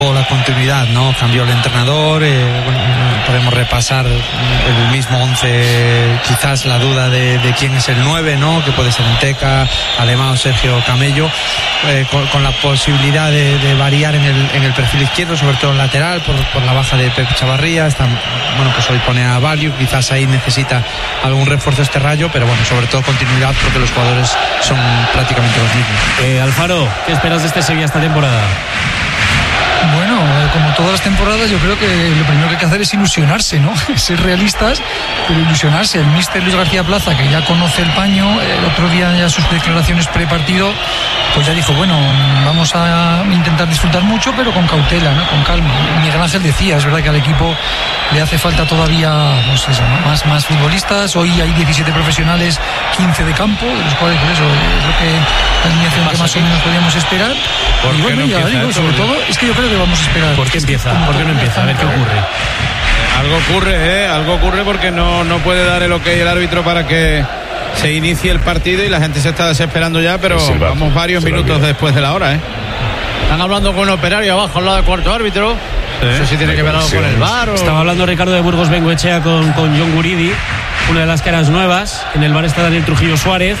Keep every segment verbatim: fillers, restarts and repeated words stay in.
La continuidad, ¿no? Cambió el entrenador, eh, bueno, podemos repasar el mismo once, quizás la duda de, de quién es el nueve, ¿no? Que puede ser Enteca, Alemán o Sergio Camello, eh, con, con la posibilidad de, de variar en el, en el perfil izquierdo, sobre todo en lateral, por, por la baja de Pep Chavarría. Está, bueno, pues hoy pone a Value, quizás ahí necesita algún refuerzo este Rayo, pero bueno, sobre todo continuidad porque los jugadores son prácticamente los mismos. Eh, Alfaro, ¿qué esperas de este Sevilla esta temporada? Bueno, como todas las temporadas, yo creo que lo primero que hay que hacer es ilusionarse, ¿no? Ser realistas, pero ilusionarse. El míster Luis García Plaza, que ya conoce el paño, el otro día ya sus declaraciones prepartido, pues ya dijo, bueno, vamos a intentar disfrutar mucho, pero con cautela, ¿no? Con calma. Miguel Ángel decía, es verdad que al equipo le hace falta todavía, pues eso, ¿no? más, más futbolistas. Hoy hay diecisiete profesionales, quince de campo, de los cuales, pues eso, es lo que la alineación que más o menos podíamos esperar. Y bueno, no ya digo, sobre todo, es que yo creo que vamos a esperar. ¿Por qué empieza? ¿Por qué no empieza? A ver qué ocurre. Algo ocurre, ¿eh? Algo ocurre porque no, no puede dar el ok el árbitro para que se inicie el partido y la gente se está desesperando ya, pero sí, vamos varios minutos después de la hora, ¿eh? Están hablando con un operario abajo al lado del cuarto árbitro. Sí. No sé si tiene que ver algo con el V A R o... Estaba hablando Ricardo de Burgos Bengoechea con, con John Guridi, una de las caras nuevas. En el V A R está Daniel Trujillo Suárez.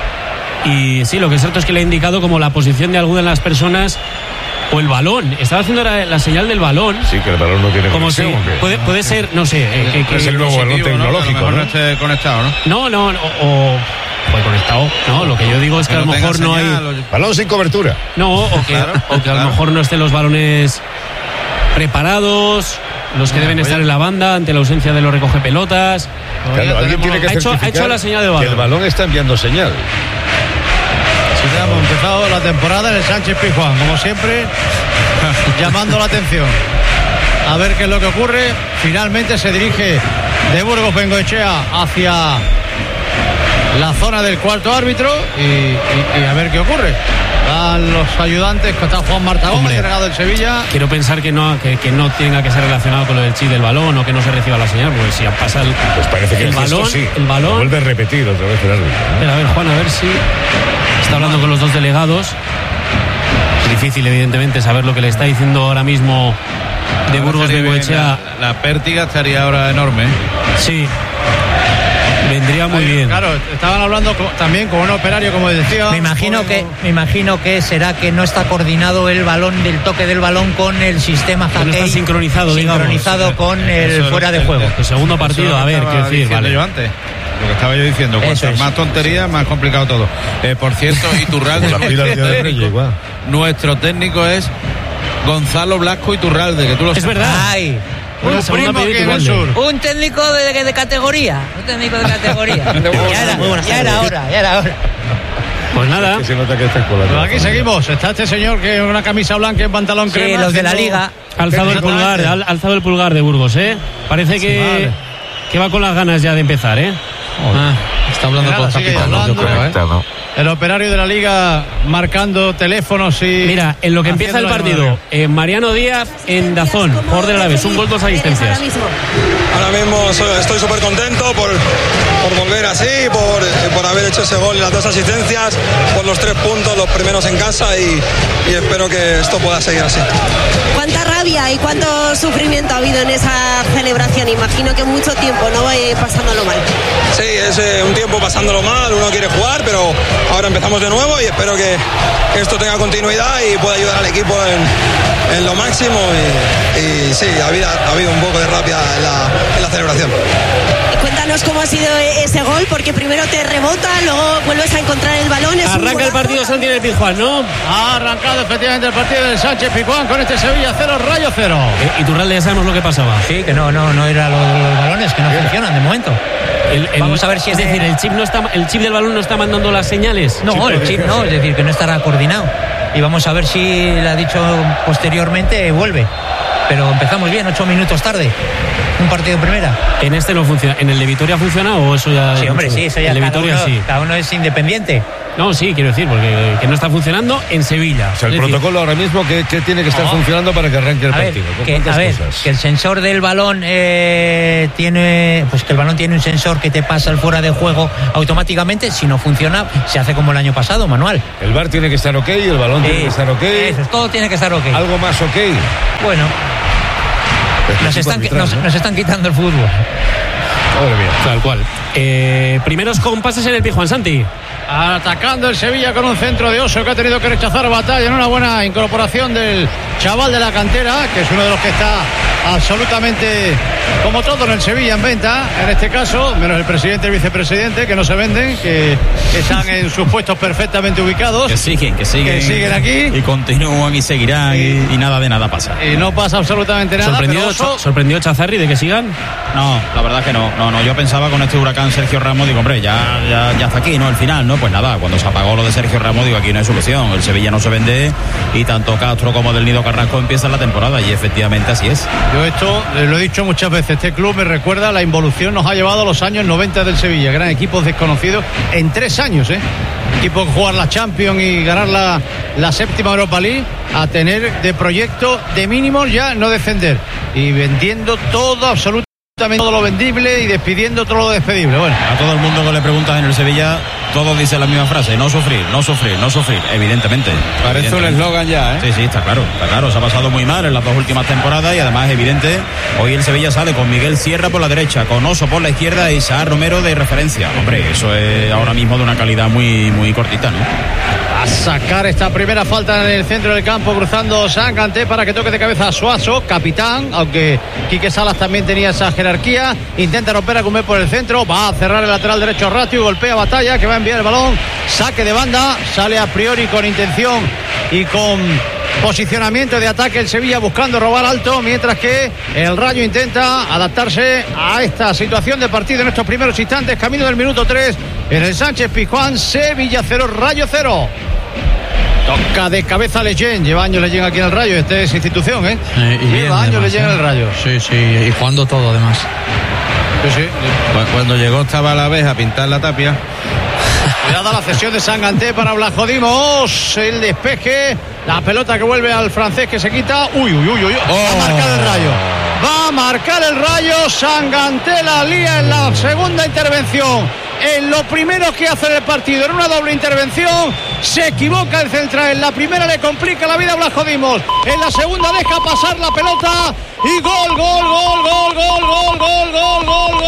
Y sí, lo que es cierto es que le ha indicado como la posición de alguna de las personas o el balón. Estaba haciendo la, la señal del balón. Sí, que el balón no tiene conexión. Si, puede, puede ser, no sé. Eh, que, que, es el nuevo balón tecnológico, ¿no? ¿no? No esté conectado, ¿no? No, no, no o... Pues conectado, no, lo que yo digo es que, que a lo no mejor no señal, hay... O... Balón sin cobertura. No, o que, claro, o que claro. a lo mejor no estén los balones preparados, los que no, deben estar ya. en la banda ante la ausencia de los recoge pelotas. Claro, alguien tiene que ha hecho, ha hecho la señal de balón. Que el balón está enviando señal. Sí, ya hemos empezado la temporada en el Sánchez Pizjuán, como siempre, llamando la atención. A ver qué es lo que ocurre. Finalmente se dirige de Burgos Bengoechea hacia la zona del cuarto árbitro y, y, y a ver qué ocurre. Van los ayudantes, que está Juan Martagón, encargado del Sevilla. Quiero pensar que no, que, que no tenga que ser relacionado con lo del chip del balón o que no se reciba la señal, porque si pasa el, pues parece que el, el balón, sí. el balón. Vuelve a repetir otra vez el árbitro, ¿no? Pero a ver, Juan, a ver si está hablando con los dos delegados. Es difícil, evidentemente, saber lo que le está diciendo ahora mismo de Burgos Bengoechea. La, la pértiga estaría ahora enorme. Sí. Vendría muy bien. Claro, estaban hablando con, también con un operario, como decía. Me imagino que me imagino que será que no está coordinado el balón del toque del balón con el sistema Hackey. No está sincronizado, sincronizado digamos. con el eso fuera es, de juego. El segundo partido, a ver, qué decir, vale. Yo antes. Lo que estaba yo diciendo, cuantas más tonterías, más complicado todo. Eh, por cierto, Iturralde, nuestro, técnico, nuestro técnico es Gonzalo Blasco Iturralde, que tú lo sabes. Es verdad. Ay. Un primo que en el sur. Un técnico de, de categoría. Un técnico de categoría. ya, era, ya era hora, ya era hora. Pues nada. Que se nota que está pues aquí seguimos. Está este señor que una camisa blanca y un pantalón crema. Sí, los de la liga. Alzado el pulgar, al, alzado el pulgar de Burgos, ¿eh? Parece que, sí, vale. que va con las ganas ya de empezar, ¿eh? Ah, está hablando con capitán, yo creo, ¿eh? El operario de la liga marcando teléfonos y... Mira, en lo que empieza el partido, eh, Mariano Díaz en Dazón, jugador del Alavés, un gol, dos asistencias. Ahora mismo estoy súper contento por, por volver así, por, por haber hecho ese gol y las dos asistencias, por los tres puntos, los primeros en casa y, y espero que esto pueda seguir así. ¿Cuánta rabia y cuánto sufrimiento ha habido en esa celebración? Imagino que mucho tiempo, ¿no? Eh, pasándolo mal. Sí, es eh, un tiempo pasándolo mal, uno quiere jugar, pero ahora empezamos de nuevo y espero que, que esto tenga continuidad y pueda ayudar al equipo en, en lo máximo y, y sí, ha habido, ha habido un poco de rabia en la, en la celebración. Cuéntanos cómo ha sido ese gol, porque primero te rebota, luego vuelves a encontrar el balón. Es Arranca el partido Santi en el Pizjuán, ¿no? Ha arrancado efectivamente el partido del Sánchez Pizjuán con este Sevilla cero, Rayo cero. Eh, Iturralde, ya sabemos lo que pasaba. Sí, que no, no, no era lo de los balones, que no funcionan de momento. El, el, Vamos a ver si es es decir, de... el chip no está, el chip del balón no está mandando las señales. No, chip el chip no, es decir, que no estará coordinado. Y vamos a ver si le ha dicho posteriormente vuelve. Pero empezamos bien, ocho minutos tarde. Un partido de primera. En este no funciona. ¿En el de Vitoria funciona o eso ya? Sí, hombre, sí, eso ya. El de cada Vitoria uno, sí. Cada uno es independiente. No, sí, quiero decir, porque que no está funcionando en Sevilla. O sea, el es protocolo decir, ahora mismo que, que tiene que estar No. funcionando para que arranque el A ver, partido. que, ¿Cuántas a ver, cosas? que el sensor del balón eh, tiene, pues que el balón tiene un sensor que te pasa el fuera de juego automáticamente. Si no funciona, se hace como el año pasado, manual. El bar tiene que estar ok, el balón tiene Sí, que estar ok. Eso es, todo tiene que estar ok. Algo más ok. Bueno, Pues nos sí, están, arbitral, nos, ¿no? nos están quitando el fútbol. Madre mía. tal cual. Eh, primeros compases en el Pizjuán, Santi. Atacando el Sevilla con un centro de Oso que ha tenido que rechazar batalla en una buena incorporación del chaval de la cantera, que es uno de los que está absolutamente, como todo en el Sevilla, en venta, en este caso, menos el presidente y el vicepresidente, que no se venden, que están en sus puestos perfectamente ubicados. Que siguen, que siguen. Que siguen aquí. Y continúan y seguirán y, y nada de nada pasa. Y no pasa absolutamente nada. ¿Sorprendió, pero Oso, ¿Sorprendió Chazarri de que sigan? No, la verdad que no, no, no. Yo pensaba con este huracán Sergio Ramos, digo, hombre, ya, ya, ya está aquí, ¿no? El final, ¿no? Pues nada, cuando se apagó lo de Sergio Ramos, digo, aquí no hay solución. El Sevilla no se vende y tanto Castro como del Nido Carrasco empiezan la temporada y efectivamente así es. yo esto eh, lo he dicho muchas veces, este club me recuerda, la involución nos ha llevado a los años noventa del Sevilla, gran equipos desconocidos en tres años, ¿eh? Equipo que jugar la Champions y ganar la, la séptima Europa League, a tener de proyecto de mínimos ya no descender y vendiendo todo, absolutamente todo lo vendible y despidiendo todo lo despedible. Bueno, A todo el mundo que le preguntas en el Sevilla, todos dicen la misma frase: no sufrir, no sufrir, no sufrir, evidentemente. Parece un Evidentemente. eslogan ya, ¿eh? Sí, sí, está claro, está claro, se ha pasado muy mal en las dos últimas temporadas y además es evidente, hoy el Sevilla sale con Miguel Sierra por la derecha, con Oso por la izquierda y Isaac Romero de referencia. Hombre, eso es ahora mismo de una calidad muy, muy cortita, ¿no? a sacar esta primera falta en el centro del campo, cruzando Sanganté para que toque de cabeza a Suazo, capitán, aunque Quique Salas también tenía esa jerarquía. Intenta romper a Cumé por el centro, va a cerrar el lateral derecho a Ratio, golpea Batalla, que va a enviar el balón, saque de banda, sale a priori con intención y con posicionamiento de ataque el Sevilla buscando robar alto, mientras que el Rayo intenta adaptarse a esta situación de partido en estos primeros instantes, camino del minuto tres en el Sánchez Pizjuán. Sevilla cero, Rayo cero. Toca de cabeza Leyen, lleva años Leyen aquí en el Rayo, esta es institución, ¿eh? Eh, y bien, lleva años además, Leyen en ¿eh? el Rayo. Sí, sí, y jugando todo además. Sí, sí. Cu- Cuando llegó estaba la vez a pintar la tapia. Cuidado la cesión de Sanganté para Blajodimos, el despeje, la pelota que vuelve al francés que se quita. Uy, uy, uy, uy. Va a marcar el Rayo. Va a marcar el Rayo. Sanganté la lía en la segunda intervención. En lo primero que hace en el partido, en una doble intervención, se equivoca el central. En la primera le complica la vida a Blajodimos. En la segunda deja pasar la pelota y gol, gol, gol, gol, gol, gol, gol, gol, gol,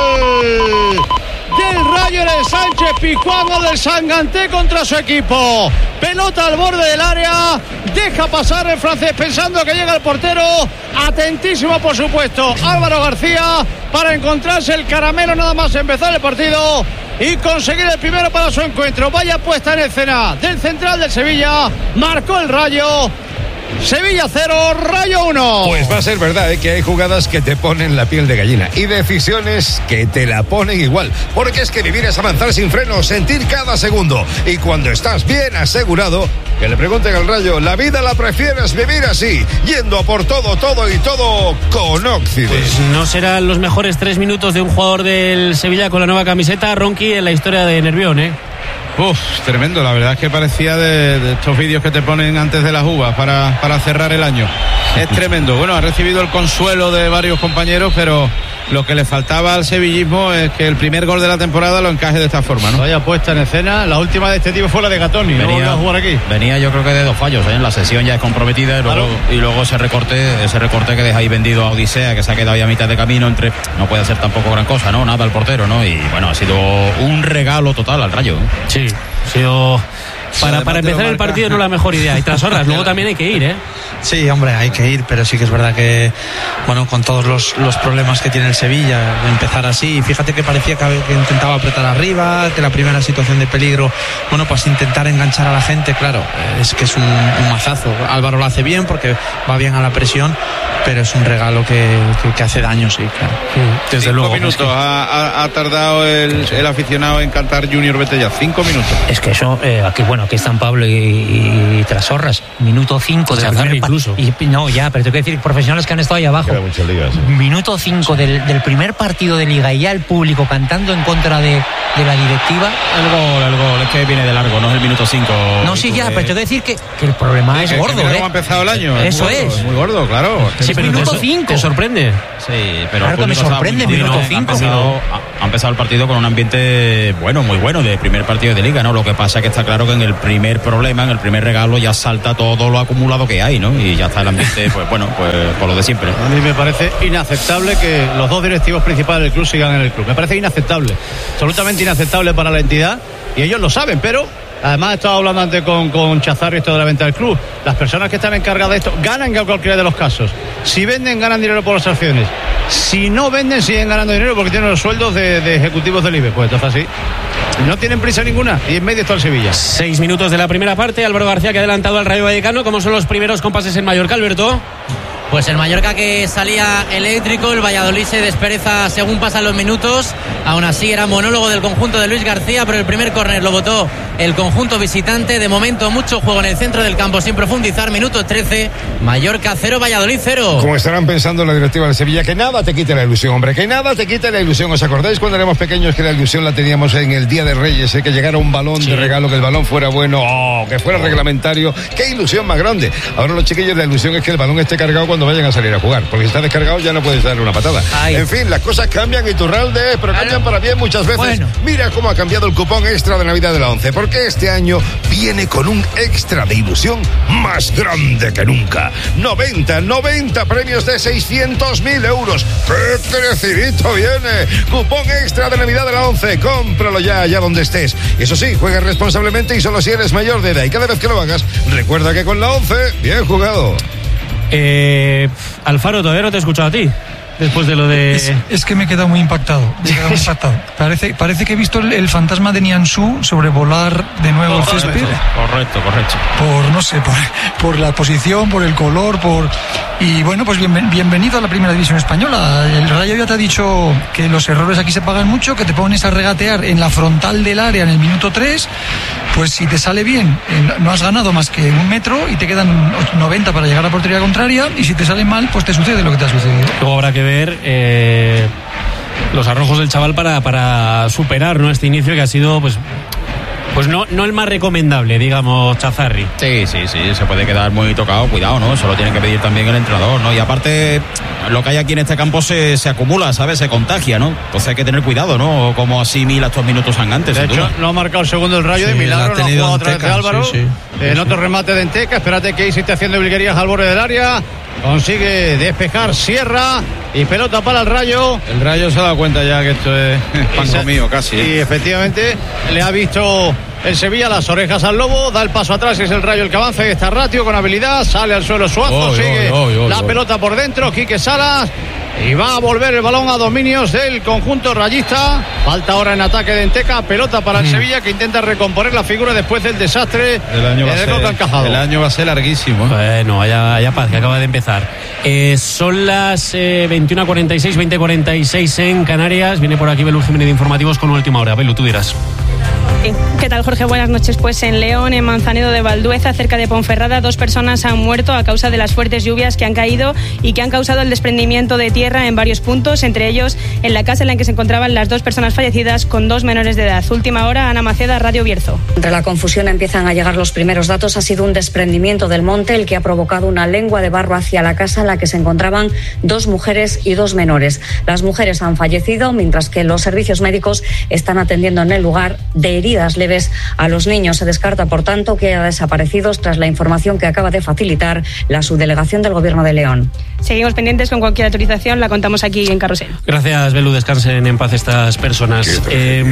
gol. Del Rayo en el Sánchez Pizjuán, o del Sanganté contra su equipo. Pelota al borde del área, deja pasar el francés pensando que llega el portero. Atentísimo, por supuesto, Álvaro García para encontrarse el caramelo nada más empezar el partido y conseguir el primero para su encuentro. Vaya puesta en escena del central del Sevilla. Marcó el Rayo. Sevilla cero, Rayo uno. Pues va a ser verdad, ¿eh? Que hay jugadas que te ponen la piel de gallina y decisiones que te la ponen igual. Porque es que vivir es avanzar sin frenos, sentir cada segundo. Y cuando estás bien asegurado, que le pregunten al Rayo, la vida la prefieres vivir así, yendo a por todo, todo y todo con Occident. Pues no serán los mejores tres minutos de un jugador del Sevilla con la nueva camiseta, Ronqui, en la historia de Nervión, ¿eh? Uf, tremendo, la verdad es que parecía de, de estos vídeos que te ponen antes de las uvas para, para cerrar el año. Es tremendo. Bueno, ha recibido el consuelo de varios compañeros, pero lo que le faltaba al sevillismo es que el primer gol de la temporada lo encaje de esta forma, ¿no? Vaya puesta en escena. La última de este tipo fue la de Gatoni. No volvió a jugar aquí. venía yo creo que de dos fallos, ¿eh? La sesión ya es comprometida y luego, Claro. y luego ese recorte, ese recorte que deja ahí vendido a Odisea, que se ha quedado ya a mitad de camino entre, no puede hacer tampoco gran cosa, ¿no? Nada al portero, ¿no? Y bueno, ha sido un regalo total al Rayo, ¿eh? Sí, ha sido... Para, además para te lo empezar el marca. partido no la mejor idea. Y tras horas, luego también hay que ir, ¿eh? Sí, hombre, hay que ir, pero sí que es verdad que, bueno, con todos los, los problemas que tiene el Sevilla, de empezar así, fíjate que parecía que, que intentaba apretar arriba, que la primera situación de peligro, bueno, pues intentar enganchar a la gente, claro, eh, es que es un, un mazazo. Álvaro lo hace bien porque va bien a la presión, pero es un regalo que, que, que hace daño, sí, claro. Desde Cinco luego. minutos ha, ha- ha tardado el, el aficionado en cantar Junior Vete ya. Cinco minutos. Es que eso, eh, aquí, bueno, Bueno, que es San Pablo y, y, y Trasorras. Minuto cinco del primer incluso. Y, no, ya, pero tengo que decir profesionales que han estado ahí abajo. Queda mucha liga, sí. Minuto cinco del, del primer partido de Liga y ya el público cantando en contra de, de la directiva. El gol, el gol, es que viene de largo, no es el minuto cinco. No, sí, ya, pero tengo que decir que, que el problema sí, es que, gordo, que ¿eh? ¿Cómo ha empezado el año? Eso es. Muy gordo, es. Muy gordo, claro. Sí, pero minuto cinco. ¿Te sorprende? Sí, pero claro que me sorprende, minuto cinco. Ha empezado, ha empezado el partido con un ambiente bueno, muy bueno, de primer partido de Liga, ¿no? Lo que pasa es que está claro que en el primer problema, en el primer regalo, ya salta todo lo acumulado que hay, ¿no? Y ya está el ambiente, pues bueno, pues por lo de siempre. A mí me parece inaceptable que los dos directivos principales del club sigan en el club. Me parece inaceptable, absolutamente inaceptable para la entidad, y ellos lo saben, pero además he estado hablando antes con, con Chazarri esto de la venta del club. Las personas que están encargadas de esto ganan en cualquiera de los casos. Si venden, ganan dinero por las acciones. Si no venden, siguen ganando dinero porque tienen los sueldos de, de ejecutivos del I B E. Pues entonces así. No tienen prisa ninguna y en medio está el Sevilla. Seis minutos de la primera parte. Álvaro García que ha adelantado al Rayo Vallecano. ¿Cómo son los primeros compases en Mallorca, Alberto? Pues el Mallorca que salía eléctrico, el Valladolid se despereza según pasan los minutos. Aún así era monólogo del conjunto de Luis García, pero el primer córner lo votó el conjunto visitante. De momento mucho juego en el centro del campo sin profundizar. Minuto trece, Mallorca cero, Valladolid cero. Como estarán pensando la directiva de Sevilla, que nada te quite la ilusión, hombre, que nada te quite la ilusión. ¿Os acordáis cuando éramos pequeños que la ilusión la teníamos en el Día de Reyes, eh? Que llegara un balón sí. de regalo, que el balón fuera bueno, oh, que fuera reglamentario? ¡Qué ilusión más grande! Ahora los chiquillos, la ilusión es que el balón esté cargado cuando vayan a salir a jugar, porque si está descargado ya no puedes darle una patada. Ay. En fin, las cosas cambian, Iturralde, pero cambian para bien muchas veces. Bueno. Mira cómo ha cambiado el cupón extra de Navidad de la ONCE, porque este año viene con un extra de ilusión más grande que nunca. noventa, noventa premios de seiscientos mil euros. ¡Qué crecidito viene! Cupón extra de Navidad de la ONCE. Cómpralo ya, allá donde estés. Eso sí, juega responsablemente y solo si eres mayor de edad. Y cada vez que lo hagas, recuerda que con la ONCE, bien jugado. Eh, Alfaro, todavía no te he escuchado a ti. Después de lo de... Es, es que me he quedado muy impactado. Me he quedado muy impactado. Parece, parece que he visto el, el fantasma de Nianzú sobrevolar de nuevo el césped. Correcto, correcto. Por, no sé, por, por la posición, por el color, por... Y bueno, pues bien, bienvenido a la Primera División Española. El Rayo ya te ha dicho que los errores aquí se pagan mucho, que te pones a regatear en la frontal del área en el minuto tres. Pues si te sale bien, no has ganado más que un metro y te quedan noventa para llegar a la portería contraria, y si te sale mal, pues te sucede lo que te ha sucedido. Luego habrá que ver eh, los arrojos del chaval para, para superar, ¿no?, este inicio que ha sido pues pues no, no el más recomendable, digamos, Chazarri. Sí, sí, sí, se puede quedar muy tocado, cuidado, ¿no? Eso lo tiene que pedir también el entrenador, ¿no? Y aparte, lo que hay aquí en este campo se, se acumula, ¿sabes? Se contagia, ¿no? Entonces hay que tener cuidado, ¿no? Como asimila estos minutos sangrantes. De hecho, no ha marcado el segundo el Rayo, sí, de milagro, no ha jugado otra vez de Álvaro. Sí, sí. En otro remate de Enteca, espérate que ahí se esté haciendo Vilguerías al borde del área. Consigue despejar Sierra y pelota para el Rayo. El Rayo se ha dado cuenta ya que esto es pan comido casi. Y ¿eh? efectivamente le ha visto el Sevilla las orejas al lobo, da el paso atrás, es el Rayo el que avanza y está Ratio con habilidad, sale al suelo Suazo, oh, sigue oh, oh, oh, la oh. pelota por dentro, Quique Salas. Y va a volver el balón a dominios del conjunto rayista. Falta ahora en ataque de Enteca. Pelota para el mm. Sevilla, que intenta recomponer la figura después del desastre. El año, va, a ser, encajado. el año va a ser larguísimo. Bueno, haya, haya paz, que acaba de empezar. Eh, son las eh, veintiuna cuarenta y seis, veinte cuarenta y seis en Canarias. Viene por aquí Belú Jiménez de Informativos con Última Hora. Belú, tú dirás. ¿Qué tal, Jorge? Buenas noches. Pues en León, en Manzanedo de Valdueza, cerca de Ponferrada, dos personas han muerto a causa de las fuertes lluvias que han caído y que han causado el desprendimiento de tierra en varios puntos, entre ellos en la casa en la que se encontraban las dos personas fallecidas con dos menores de edad. Última Hora, Ana Maceda, Radio Bierzo. Entre la confusión empiezan a llegar los primeros datos. Ha sido un desprendimiento del monte el que ha provocado una lengua de barro hacia la casa en la que se encontraban dos mujeres y dos menores. Las mujeres han fallecido, mientras que los servicios médicos están atendiendo en el lugar de heridas leves a los niños. Se descarta, por tanto, que haya desaparecidos tras la información que acaba de facilitar la subdelegación del Gobierno de León. Seguimos pendientes, con cualquier autorización la contamos aquí en Carrusel. Gracias, Belú. Descansen en paz estas personas. Eh,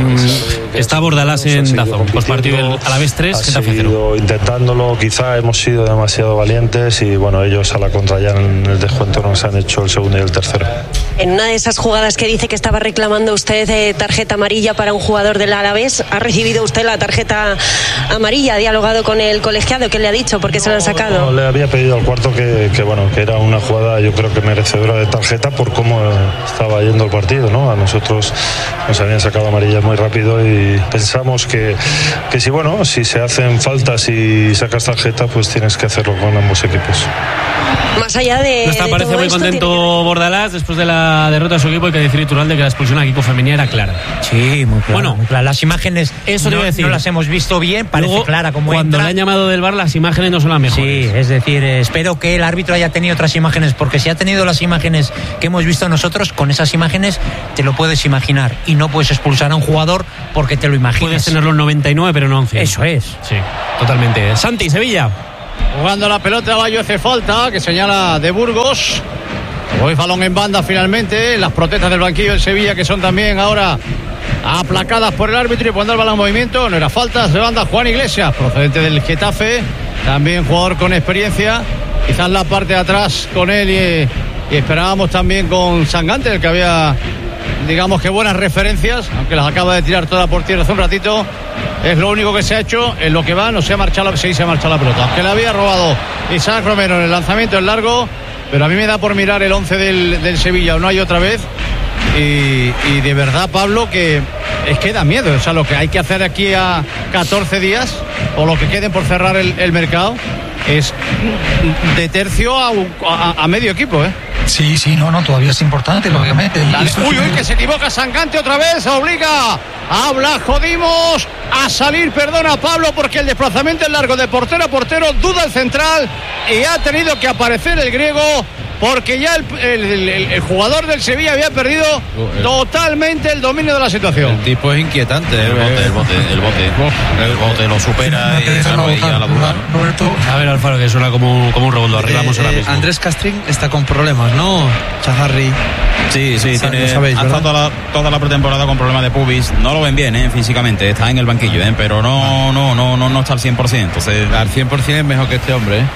está Bordalás en Dazón, pues partido del Alavés tres, Getafe cero. Intentándolo, quizá hemos sido demasiado valientes y bueno, ellos a la contra ya en el descuento nos han hecho el segundo y el tercero. En una de esas jugadas que dice que estaba reclamando usted eh, tarjeta amarilla para un jugador del Alavés, ¿Ha recibido usted la tarjeta amarilla? ¿Ha dialogado con el colegiado? ¿Qué le ha dicho? ¿Por qué no, se lo han sacado? No, le había pedido al cuarto que, que, bueno, que era una jugada, yo creo que merecedora de tarjeta por cómo estaba yendo el partido, ¿no? A nosotros nos habían sacado amarilla muy rápido y pensamos que, que si, bueno, si se hacen faltas y sacas tarjeta, pues tienes que hacerlo con ambos equipos. Más allá de. No está, de parece todo muy esto, contento tiene... Bordalás después de la derrota de su equipo. Hay que decir, Iturralde, que la expulsión al equipo femenino era clara. Sí, muy clara. Bueno, muy clara. Las imágenes eso no, iba a decir. no las hemos visto bien, parece Luego, clara como cuando entra. le han llamado del V A R, las imágenes no son las mejores. Sí, es decir, eh, espero que el árbitro haya tenido otras imágenes, porque si ha tenido las imágenes que hemos visto nosotros, con esas imágenes te lo puedes imaginar y no puedes expulsar a un jugador porque te lo imaginas. Puedes tenerlo en noventa y nueve, pero no en cien. Eso es. Sí, totalmente. Santi, Sevilla. Jugando la pelota, Bayo hace falta, que señala de Burgos. Hoy balón en banda finalmente. Las protestas del banquillo del Sevilla, que son también ahora aplacadas por el árbitro, y cuando el balón en movimiento, no era falta, se banda Juan Iglesias, procedente del Getafe, también jugador con experiencia. Quizás la parte de atrás con él y, y esperábamos también con Sangante, el que había, digamos que buenas referencias, aunque las acaba de tirar toda por tierra hace un ratito. Es lo único que se ha hecho en lo que va. No se ha marchado la, sí, se ha marchado la pelota, aunque le había robado Isaac Romero en el lanzamiento en largo. Pero a mí me da por mirar el once del, del Sevilla, no hay otra vez. Y, y de verdad, Pablo, que es que da miedo. O sea, lo que hay que hacer aquí a catorce días, o lo que queden por cerrar el, el mercado, es de tercio a, a, a medio equipo, ¿eh? Sí, sí, no, no, todavía es importante, lógicamente. Uy, uy, que se equivoca Sangante otra vez, obliga, habla, jodimos, a salir, perdona Pablo, porque el desplazamiento es largo de portero a portero, duda el central, y ha tenido que aparecer el griego, porque ya el, el, el, el jugador del Sevilla había perdido el, totalmente el dominio de la situación. El tipo es inquietante. El bote, el bote, el bote. El bote lo supera y claro, y ya la duda. A ver, Alfaro, que suena como, como un revoldo. Arreglamos ahora mismo. Andrés Castrín está con problemas, ¿no? Chazarri. Sí, sí, Sa- tiene, lo sabéis, ha ¿verdad? estado toda la, toda la pretemporada con problemas de pubis. No lo ven bien, ¿eh? Físicamente. Está en el banquillo, ¿eh? Pero no, no, no, no, no está al cien por ciento. Entonces, al cien por ciento es mejor que este hombre, ¿eh?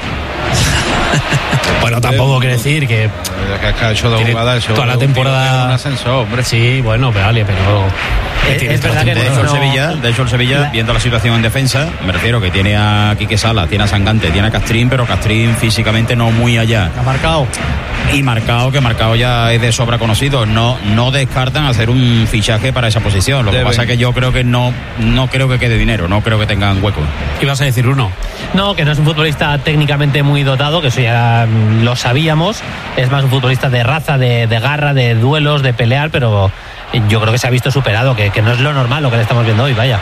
Bueno, tampoco quiere decir que que ha hecho de jugada, toda la temporada un ascenso, hombre. Sí, bueno, pero vale, pero Es, es verdad que de hecho, el Sevilla, de hecho el Sevilla, la... viendo la situación en defensa, me refiero que tiene a Quique Sala, tiene a Sangante, tiene a Castrín, pero Castrín físicamente no muy allá. Ha marcado. Y marcado, que marcado ya es de sobra conocido. No, no descartan hacer un fichaje para esa posición. Lo Deben. que pasa es que yo creo que no, no creo que quede dinero, no creo que tengan hueco. ¿Qué vas a decir, Bruno? No, que no es un futbolista técnicamente muy dotado, que eso ya lo sabíamos. Es más un futbolista de raza, de, de garra, de duelos, de pelear, pero yo creo que se ha visto superado, que, que no es lo normal lo que le estamos viendo hoy, vaya.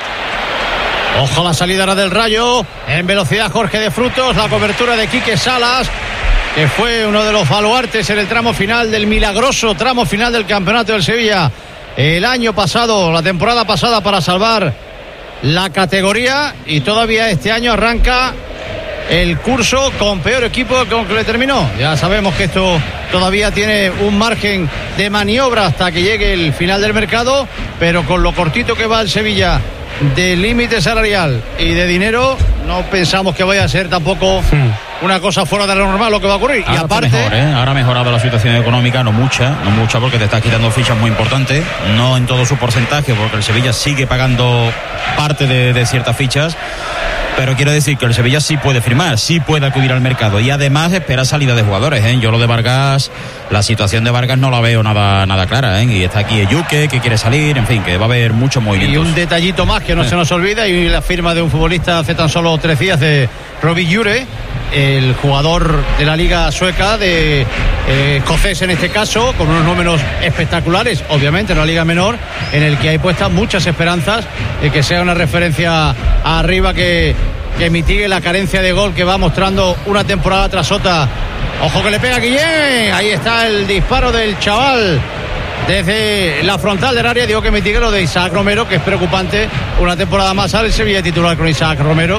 Ojo la salida ahora del Rayo, en velocidad Jorge de Frutos, la cobertura de Quique Salas, que fue uno de los baluartes en el tramo final del milagroso tramo final del campeonato del Sevilla el año pasado, la temporada pasada, para salvar la categoría, y todavía este año arranca el curso con peor equipo con que le terminó. Ya sabemos que esto todavía tiene un margen de maniobra hasta que llegue el final del mercado, pero con lo cortito que va el Sevilla de límite salarial y de dinero, no pensamos que vaya a ser tampoco una cosa fuera de lo normal lo que va a ocurrir. Ahora y aparte mejor, ¿eh? Ahora ha mejorado la situación económica, no mucha, no mucha, porque te estás quitando fichas muy importantes, no en todo su porcentaje, porque el Sevilla sigue pagando parte de, de ciertas fichas. Pero quiero decir que el Sevilla sí puede firmar, sí puede acudir al mercado, y además espera salida de jugadores, ¿eh? Yo lo de Vargas, la situación de Vargas no la veo nada, nada clara, ¿eh? Y está aquí Eyuque, que quiere salir, en fin, que va a haber muchos movimientos. Y un detallito más que no eh. se nos olvida, y la firma de un futbolista hace tan solo tres días, de Robbie Jure, el jugador de la liga sueca, de eh, escocés en este caso, con unos números espectaculares, obviamente en una liga menor, en el que hay puestas muchas esperanzas de que sea una referencia arriba que, que mitigue la carencia de gol que va mostrando una temporada tras otra. Ojo que le pega Guillén, ahí está el disparo del chaval desde la frontal del área. Digo que mitigue lo de Isaac Romero, que es preocupante. Una temporada más al Sevilla titular con Isaac Romero,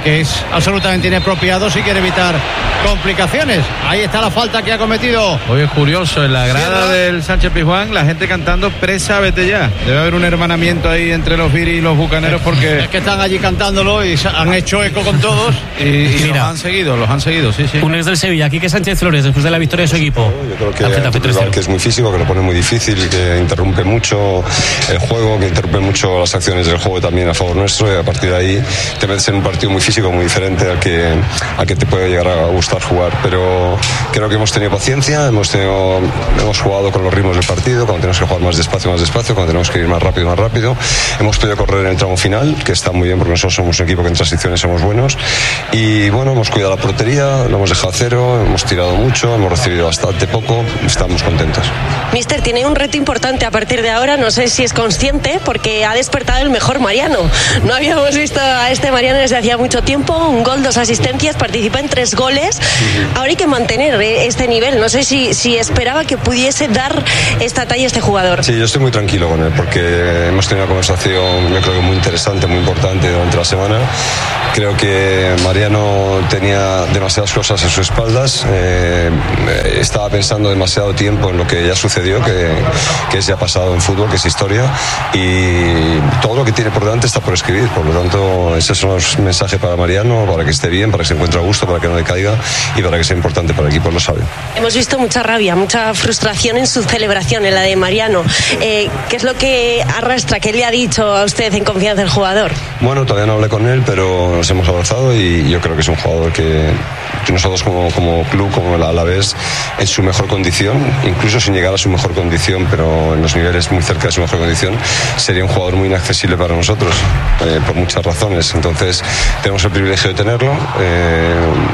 que es absolutamente inapropiado si quiere evitar complicaciones. Ahí está la falta que ha cometido. Hoy es curioso, en la grada del Sánchez Pizjuán la gente cantando presa, vete ya. Debe haber un hermanamiento ahí entre los Viri y los bucaneros porque... Es que están allí cantándolo y han hecho eco con todos. y y Mira, los han seguido, los han seguido, sí, sí. Un ex del Sevilla, Quique Sánchez Flores, después de la victoria de su equipo. Yo creo que, que, rival, que es muy físico, que lo pone muy difícil, que interrumpe mucho el juego, que interrumpe mucho las acciones del juego también a favor nuestro, y a partir de ahí te metes en un partido muy físico, muy diferente al que, al que te puede llegar a gustar jugar. Pero creo que hemos tenido paciencia, hemos, tenido, hemos jugado con los ritmos del partido, cuando tenemos que jugar más despacio, más despacio, cuando tenemos que ir más rápido, más rápido. Hemos podido correr en el tramo final, que está muy bien porque nosotros somos un equipo que en transiciones somos buenos. Y bueno, hemos cuidado la portería, lo hemos dejado a cero, hemos tirado mucho, hemos recibido bastante poco, estamos contentos. Mister, tiene un reto importante a partir de ahora, no sé si es consciente, porque ha despertado el mejor Mariano. No habíamos visto a este Mariano desde hacía mucho tiempo, un gol, dos asistencias, participa en tres goles. Ahora hay que mantener este nivel, no sé si, si esperaba que pudiese dar esta talla este jugador. Sí, yo estoy muy tranquilo con él, porque hemos tenido una conversación, yo creo que muy interesante, muy importante durante la semana. Creo que Mariano tenía demasiadas cosas en sus espaldas, eh, estaba pensando demasiado tiempo en lo que ya sucedió, que, que es ya pasado en fútbol, que es historia, y todo lo que tiene por delante está por escribir. Por lo tanto, ese es un mensaje para Mariano, para que esté bien, para que se encuentre a gusto, para que no le caiga y para que sea importante para el equipo, lo sabe. Hemos visto mucha rabia, mucha frustración en su celebración, en la de Mariano. Eh, ¿Qué es lo que arrastra? ¿Qué le ha dicho a usted en confianza el jugador? Bueno, todavía no hablé con él, pero nos hemos abrazado y yo creo que es un jugador que nosotros como, como club, como el Alavés, en su mejor condición, incluso sin llegar a su mejor condición, pero en los niveles muy cerca de su mejor condición, sería un jugador muy inaccesible para nosotros, eh, por muchas razones. Entonces, tenemos el privilegio de tenerlo. Eh,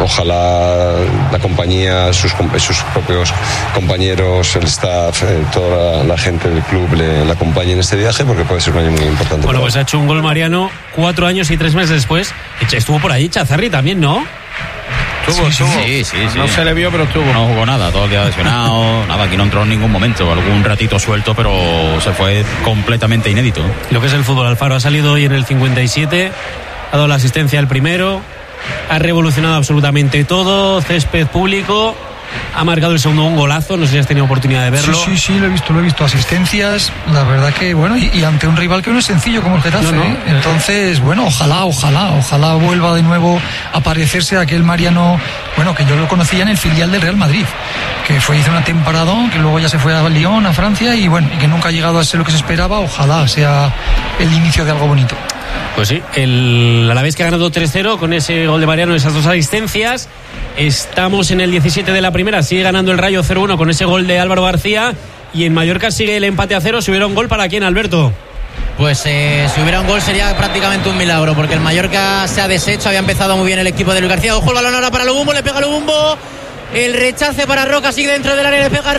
ojalá la compañía, sus, sus propios compañeros, el staff, eh, toda la, la gente del club le, le acompañe en este viaje, porque puede ser un año muy importante. Bueno, pues ha hecho un gol Mariano cuatro años y tres meses después. Estuvo por ahí Chazarri también, ¿no? Estuvo, sí, estuvo. Sí, sí, sí. No se le vio, pero estuvo. No jugó nada, todo el día lesionado. Nada, aquí no entró en ningún momento. Algún ratito suelto, pero se fue completamente inédito. Lo que es el fútbol, Alfaro ha salido hoy en el cincuenta y siete, ha dado la asistencia al primero, ha revolucionado absolutamente todo, césped público. Ha marcado el segundo un golazo, no sé si has tenido oportunidad de verlo. Sí, sí, sí, lo he visto, lo he visto. Asistencias, la verdad que, bueno, y, y ante un rival que no es sencillo como el Getafe. No, no. ¿eh? Entonces, bueno, ojalá, ojalá, ojalá vuelva de nuevo a parecerse a aquel Mariano, bueno, que yo lo conocía en el filial del Real Madrid, que fue, hizo una temporada, que luego ya se fue a Lyon, a Francia, y bueno, y que nunca ha llegado a ser lo que se esperaba. Ojalá sea el inicio de algo bonito. Pues sí, el Alavés que ha ganado tres cero con ese gol de Mariano, esas dos asistencias. Estamos en el diecisiete de la primera, sigue ganando el Rayo cero uno con ese gol de Álvaro García, y en Mallorca sigue el empate a cero. Si hubiera un gol, ¿para quién, Alberto? Pues eh, si hubiera un gol sería prácticamente un milagro, porque el Mallorca se ha deshecho, había empezado muy bien el equipo de Luis García. Ojo el balón ahora para Lubumbo, le pega Lubumbo, el rechace para Roca, sigue dentro del área, le pega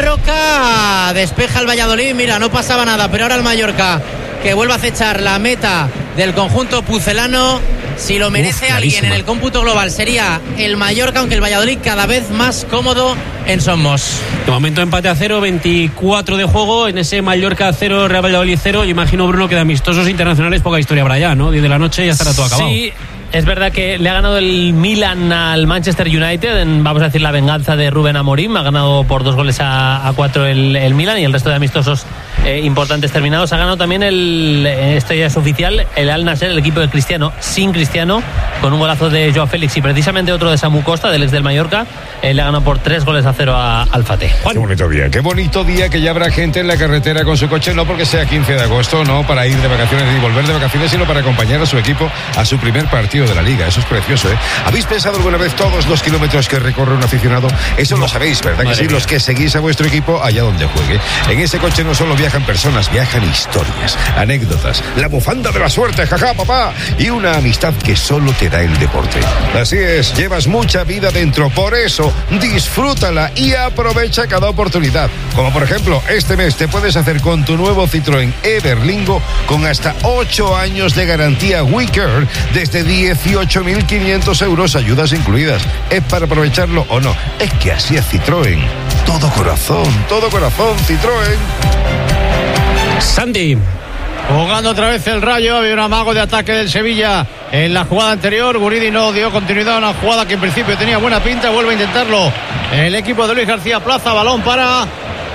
Roca, despeja el Valladolid, mira, no pasaba nada, pero ahora el Mallorca que vuelve a acechar la meta del conjunto pucelano. Si lo merece Uf, alguien en el cómputo global sería el Mallorca, aunque el Valladolid cada vez más cómodo en Somos. De momento empate a cero, veinticuatro de juego en ese Mallorca cero, Real Valladolid cero. Yo imagino, Bruno, que de amistosos internacionales poca historia habrá ya, ¿no? diez de la noche ya estará todo acabado. Sí. Es verdad que le ha ganado el Milan al Manchester United en, vamos a decir, la venganza de Rubén Amorim. Ha ganado por dos goles a, a cuatro el, el Milan, y el resto de amistosos eh, importantes terminados. Ha ganado también el, esto ya es oficial, el Al Nassr, el equipo de Cristiano, sin Cristiano, con un golazo de Joao Félix y precisamente otro de Samu Costa, del ex del Mallorca. Eh, le ha ganado por tres goles a cero a, al Fateh. Qué bonito día, qué bonito día, que ya habrá gente en la carretera con su coche, no porque sea quince de agosto, no para ir de vacaciones ni volver de vacaciones, sino para acompañar a su equipo a su primer partido de la Liga. Eso es precioso, ¿eh? ¿Habéis pensado alguna vez todos los kilómetros que recorre un aficionado? Eso lo sabéis, ¿verdad que sí? Los que seguís a vuestro equipo allá donde juegue. En ese coche no solo viajan personas, viajan historias, anécdotas, la bufanda de la suerte, jaja, papá, y una amistad que solo te da el deporte. Así es, llevas mucha vida dentro, por eso disfrútala y aprovecha cada oportunidad. Como por ejemplo, este mes te puedes hacer con tu nuevo Citroën Everlingo con hasta ocho años de garantía WeCare desde dieciocho mil quinientos euros, ayudas incluidas. ¿Es para aprovecharlo o no? Es que así es Citroën. Todo corazón, todo corazón, Citroën. Sandy. Jugando otra vez el Rayo, había un amago de ataque del Sevilla en la jugada anterior. Guridi no dio continuidad a una jugada que en principio tenía buena pinta. Vuelve a intentarlo el equipo de Luis García Plaza. Balón para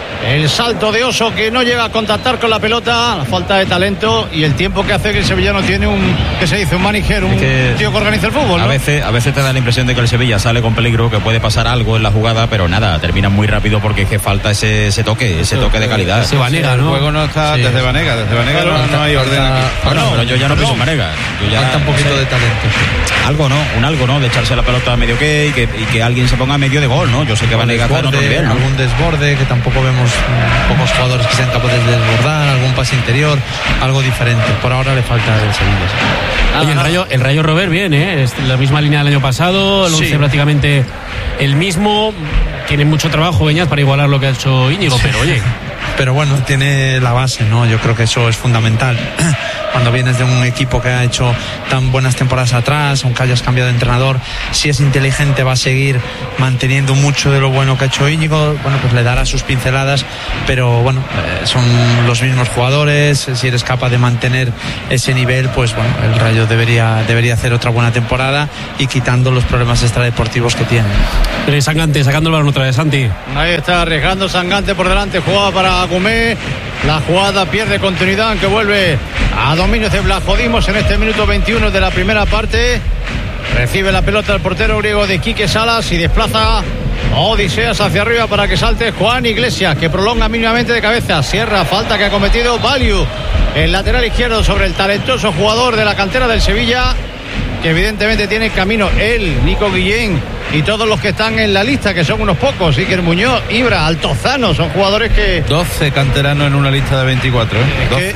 el salto de Oso, que no llega a contactar con la pelota. La falta de talento y el tiempo que hace que el sevillano tiene un, que se dice, un manager, un que tío que organiza el fútbol, ¿no? A veces, a veces te da la impresión de que el Sevilla sale con peligro, que puede pasar algo en la jugada, pero nada, termina muy rápido porque es que falta ese, ese toque, ese toque de calidad. Ese Vanega, ¿no? El juego no está sí. desde Vanega, desde Vanega claro, no, no hay orden aquí. Bueno, no, pero yo ya no pienso en Vanega. Yo ya, falta un poquito no sé, de talento. Algo, ¿no? Un algo, ¿no? De echarse la pelota a medio que y que, y que alguien se ponga a medio de gol, ¿no? Yo sé que Vanega está en otro nivel, ¿no? Algún desborde, que tampoco vemos pocos jugadores que sean capaces de desbordar, algún pase interior, algo diferente. Por ahora le falta el Sevilla. Oye, el Rayo, el Rayo Robert bien, ¿eh? Es la misma línea del año pasado, el once sí. prácticamente el mismo. Tiene mucho trabajo Beñat para igualar lo que ha hecho Íñigo, sí. pero oye. Pero bueno, tiene la base, ¿no? Yo creo que eso es fundamental. Cuando vienes de un equipo que ha hecho tan buenas temporadas atrás, aunque hayas cambiado de entrenador, si es inteligente va a seguir manteniendo mucho de lo bueno que ha hecho Íñigo. Bueno, pues le dará sus pinceladas, pero bueno, eh, son los mismos jugadores. Si eres capaz de mantener ese nivel, pues bueno, el Rayo debería, debería hacer otra buena temporada y quitando los problemas extradeportivos que tiene. Pero Sangante, sacando el balón otra vez, Santi. Ahí está arriesgando Sangante por delante, jugada para Agumé. La jugada pierde continuidad, aunque vuelve a dominio de Blajodimos en este minuto veintiuno de la primera parte. Recibe la pelota el portero griego de Quique Salas y desplaza Odiseas hacia arriba para que salte Juan Iglesias, que prolonga mínimamente de cabeza. Cierra, falta que ha cometido Valiu, el lateral izquierdo, sobre el talentoso jugador de la cantera del Sevilla, que evidentemente tiene camino él, Nico Guillén y todos los que están en la lista, que son unos pocos. Iker Muñoz, Ibra, Altozano, son jugadores que... doce canteranos en una lista de veinticuatro, ¿eh? Es que, es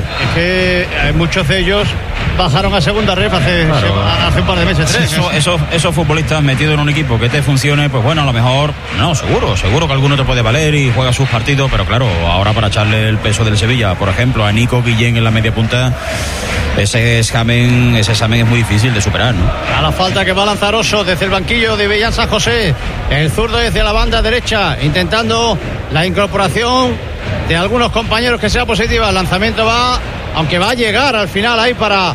que muchos de ellos bajaron a segunda ref hace, claro. hace un par de meses, tres. Eso, esos, esos futbolistas metidos en un equipo que te funcione, pues bueno, a lo mejor, no, seguro, seguro que alguno te puede valer y juega sus partidos, pero claro, ahora para echarle el peso del Sevilla, por ejemplo, a Nico Guillén en la media punta, ese examen, ese examen es muy difícil de superar, ¿no? A la falta que va a lanzar Oso desde el banquillo de Bellán San José, el zurdo desde la banda derecha, intentando la incorporación de algunos compañeros que sea positiva. El lanzamiento va, aunque va a llegar al final ahí para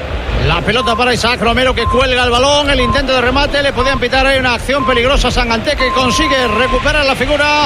la pelota para Isaac Romero, que cuelga el balón. El intento de remate, le podían pitar ahí una acción peligrosa. Sangante, que consigue recuperar la figura.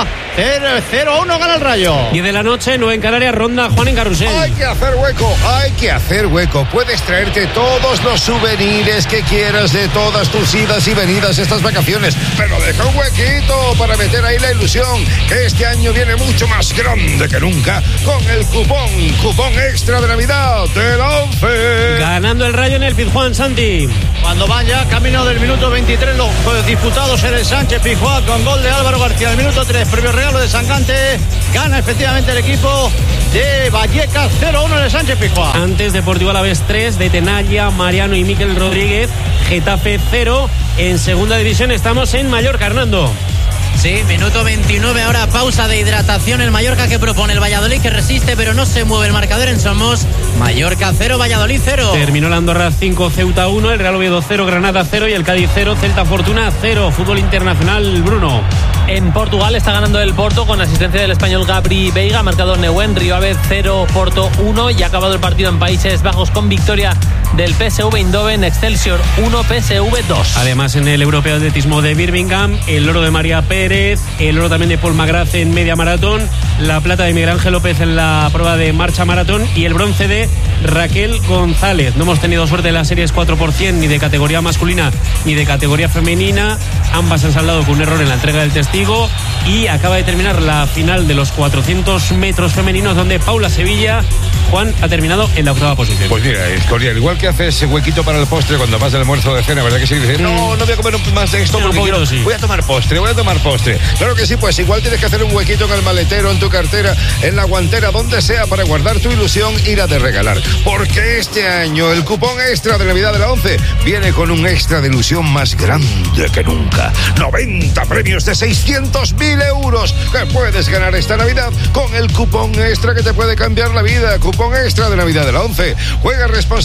cero uno gana el Rayo. diez de la noche, nueve en Canarias, ronda Juan en Carrusel. Hay que hacer hueco, hay que hacer hueco. Puedes traerte todos los souvenirs que quieras de todas tus idas y venidas estas vacaciones, pero deja un huequito para meter ahí la ilusión que este año viene mucho más grande que nunca con el cupón, cupón extra de Navidad de la once. Ganando el Rayo en el Pizjuán, Santi. Cuando van ya camino del minuto veintitrés los disputados en el Sánchez Pizjuán, con gol de Álvaro García el minuto tres, premio regalo de Sangante. Gana efectivamente el equipo de Vallecas, cero uno en el Sánchez Pizjuán. Antes Deportivo Alavés tres, de Tenalla, Mariano y Miquel Rodríguez. Getafe cero. En segunda división estamos en Mallorca, Hernando. Sí, minuto veintinueve, ahora pausa de hidratación. El Mallorca que propone, el Valladolid que resiste, pero no se mueve el marcador en Somos. Mallorca cero, Valladolid cero. Terminó la Andorra cinco, Ceuta uno, el Real Oviedo cero, Granada cero y el Cádiz cero, Celta Fortuna cero. Fútbol internacional, Bruno. En Portugal está ganando el Porto con asistencia del español Gabri Veiga, marcado Neuwen, Río Ave cero, Porto uno, y ha acabado el partido en Países Bajos con victoria del P S V Eindhoven, Excelsior uno, P S V dos. Además, en el Europeo de Atletismo de Birmingham, el oro de María Pérez, el oro también de Paul Magrath en media maratón, la plata de Miguel Ángel López en la prueba de marcha maratón y el bronce de Raquel González. No hemos tenido suerte en las series cuatro por cien, ni de categoría masculina ni de categoría femenina. Ambas han saldado con un error en la entrega del testigo, y acaba de terminar la final de los cuatrocientos metros femeninos, donde Paula Sevilla, Juan, ha terminado en la octava posición. Pues mira, Escorial, igual que haces ese huequito para el postre cuando vas del almuerzo de cena, ¿verdad que sí? Dices, no, no voy a comer más de esto porque quiero, sí. voy a tomar postre, voy a tomar postre. Claro que sí, pues igual tienes que hacer un huequito en el maletero, en tu cartera, en la guantera, donde sea, para guardar tu ilusión y la de regalar. Porque este año el cupón extra de Navidad de la once viene con un extra de ilusión más grande que nunca. noventa premios de seiscientos mil euros que puedes ganar esta Navidad con el cupón extra que te puede cambiar la vida. Cupón extra de Navidad de la once. Juega responsablemente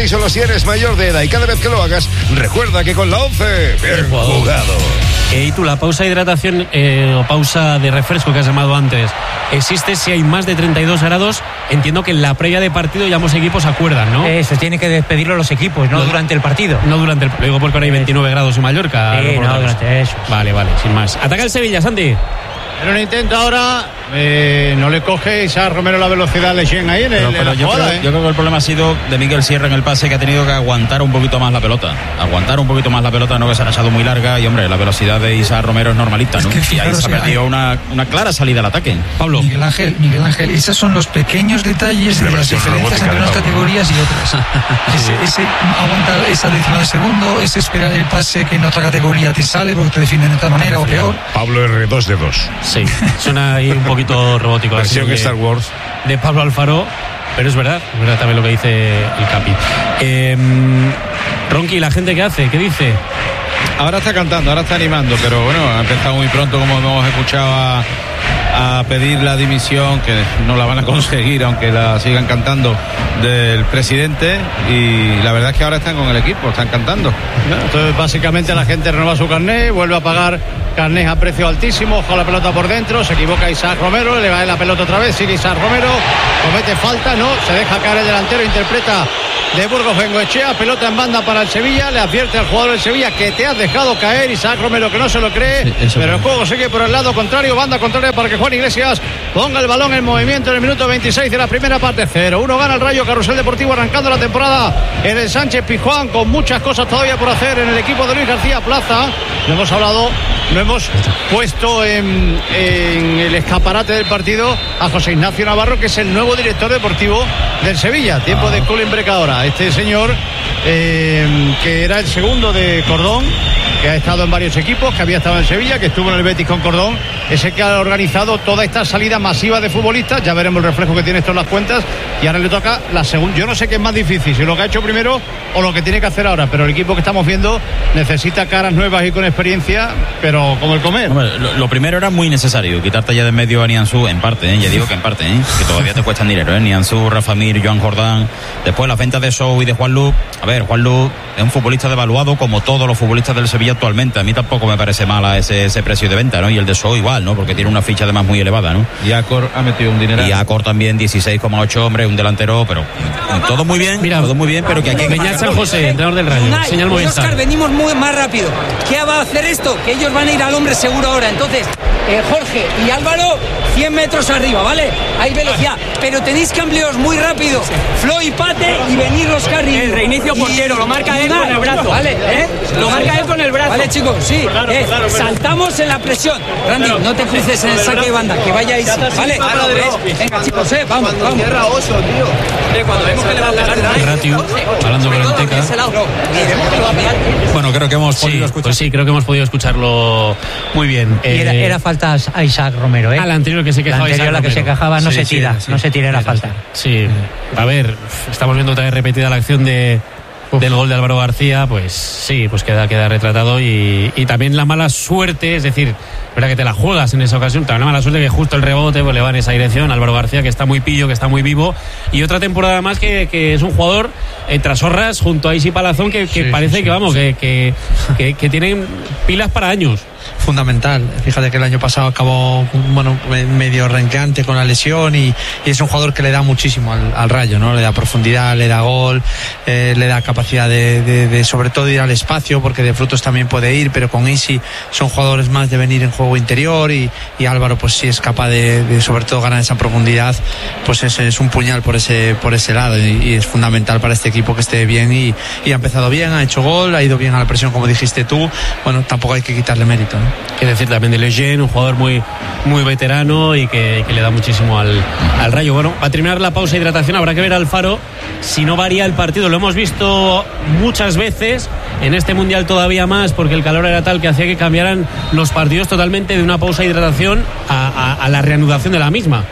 y solo si eres mayor de edad. Y cada vez que lo hagas, recuerda que con la once, bien jugado. Eh, y tú, la pausa de hidratación eh, o pausa de refresco que has llamado antes, ¿existe si hay más de treinta y dos grados? Entiendo que en la previa de partido ya ambos equipos acuerdan, ¿no? Eh, se tiene que despedirlo los equipos, no, no durante el partido. No durante el... Lo digo porque ahora hay veintinueve grados en Mallorca. Sí, no, durante eso. Vale, vale, sin más. Ataca el Sevilla, Santi. En un intento ahora, eh, no le coge Isaac Romero la velocidad a Leyen ahí en, pero, el, pero en la yo, jugada, creo, ¿eh? yo creo que el problema ha sido de Miguel Sierra en el pase, que ha tenido que aguantar un poquito más la pelota. Aguantar un poquito más la pelota, no que se ha echado muy larga. Y hombre, la velocidad de Isaac Romero es normalita, ¿no? Es que, y ahí se ha perdido una, una clara salida al ataque. Pablo. Miguel Ángel, Miguel Ángel, esos son los pequeños detalles de las diferencias entre unas categorías y otras. Ese, ese aguantar esa décima de segundo, ese esperar el pase que en otra categoría te sale porque te definen de tal manera o peor. Pablo R dos de dos. Sí, suena ahí un poquito robótico. Versión de, Star Wars. De Pablo Alfaro, pero es verdad, es verdad también lo que dice el Capi. Eh, Ronqui, ¿la gente qué hace? ¿Qué dice? Ahora está cantando, ahora está animando, pero bueno, ha empezado muy pronto, como hemos escuchado, a, a pedir la dimisión, que no la van a conseguir, aunque la sigan cantando, del presidente, y la verdad es que ahora están con el equipo, están cantando. Entonces, básicamente, la gente renueva su carnet, vuelve a pagar carnet a precio altísimo, ojo la pelota por dentro, se equivoca Isaac Romero, le va la pelota otra vez, sigue Isaac Romero, comete falta, no, se deja caer el delantero, interpreta de Burgos Bengoechea, pelota en banda para el Sevilla, le advierte al jugador del Sevilla que te has dejado caer, Isaac Romero, que no se lo cree, sí, pero el juego sigue por el lado contrario, banda contraria para que Juan Iglesias ponga el balón en movimiento en el minuto veintiséis de la primera parte. Cero uno gana el Rayo Carrusel Deportivo, arrancando la temporada en el Sánchez Pizjuán, con muchas cosas todavía por hacer en el equipo de Luis García Plaza. Lo hemos hablado, lo hemos puesto en, en el escaparate del partido a José Ignacio Navarro, que es el nuevo director deportivo del Sevilla. Tiempo de cooling break ahora. Este señor, eh, que era el segundo de Cordón, que ha estado en varios equipos, que había estado en Sevilla, que estuvo en el Betis con Cordón, es el que ha organizado toda esta salida masiva de futbolistas. Ya veremos el reflejo que tiene esto en las cuentas, y ahora le toca la segunda. Yo no sé qué es más difícil, si lo que ha hecho primero o lo que tiene que hacer ahora, pero el equipo que estamos viendo necesita caras nuevas y con experiencia, pero como el comer. Hombre, lo, lo primero era muy necesario, quitarte ya de en medio a Nianzú, en parte, ¿eh? Ya digo que en parte, ¿eh? Que todavía te cuestan dinero, ¿eh? Nianzú, Rafa Mir, Joan Jordán, después las ventas de Sou y de Juan Lu. A ver, Juan Lu es un futbolista devaluado como todos los futbolistas del Sevilla actualmente. A mí tampoco me parece mala ese, ese precio de venta, ¿no? Y el de Sou igual, ¿no? Porque tiene una ficha además muy elevada, ¿no? Y Acor ha metido un dinero. Y Acor también dieciséis coma ocho, hombre, un delantero, pero todo muy bien, Mira, todo muy bien, pero que aquí... Beñat San José, entrenador del Rayo, Unai, señal Movistar. Oscar, venimos muy más rápido. ¿Qué va a hacer esto? Que ellos van a ir al hombre seguro ahora. Entonces, eh, Jorge y Álvaro, cien metros arriba, ¿vale? Hay velocidad, pero tenéis que ampliaros muy rápido. Flo y Pate y venir los carriles. El reinicio portero, lo marca él con el brazo. Vale, ¿eh? Lo marca él con el brazo. Vale, chicos, sí. Eh, saltamos en la presión. Randy, no te cruces en el saque de banda, que vayáis. Vale, venga, chicos, eh, vamos, vamos. Tierra oso, tío. Cuando vemos que le va a pegar. Ratio, hablando con el Teca. Bueno, creo que hemos podido sí, escuchar. Pues sí, creo que hemos podido escucharlo muy bien. Y era, Eh, era falta a Isaac Romero, ¿eh? A la anterior que se quejaba. La anterior, Isaac la que Romero. se quejaba, no Sí, se sí, tira, sí, no se tira la falta. Sí, a ver, estamos viendo otra vez repetida la acción de del gol de Álvaro García, pues sí, pues queda, queda retratado y, y también la mala suerte, es decir, verdad que te la juegas en esa ocasión, también la mala suerte que justo el rebote pues, le va en esa dirección, Álvaro García que está muy pillo, que está muy vivo, y otra temporada más que, que es un jugador eh, tras horras junto a Isi Palazón que, que Sí, parece sí, que vamos, sí. que, que, que, que tienen pilas para años. Fundamental. Fíjate que el año pasado acabó bueno medio renqueante con la lesión y, y es un jugador que le da muchísimo al, al Rayo, ¿no? Le da profundidad, le da gol, eh, le da capacidad de, de, de sobre todo ir al espacio, porque de frutos también puede ir, pero con Isi son jugadores más de venir en juego interior y, y Álvaro pues sí es capaz de, de sobre todo ganar esa profundidad, pues es, es un puñal por ese por ese lado y, y es fundamental para este equipo que esté bien y, y ha empezado bien, ha hecho gol, ha ido bien a la presión como dijiste tú, bueno, tampoco hay que quitarle mérito, ¿no? Quiero decir también de Lejeune, un jugador muy, muy veterano y que, que le da muchísimo al, al Rayo. Bueno, para terminar la pausa de hidratación habrá que ver al Faro si no varía el partido. Lo hemos visto muchas veces, en este Mundial todavía más, porque el calor era tal que hacía que cambiaran los partidos totalmente de una pausa de hidratación a, a, a la reanudación de la misma.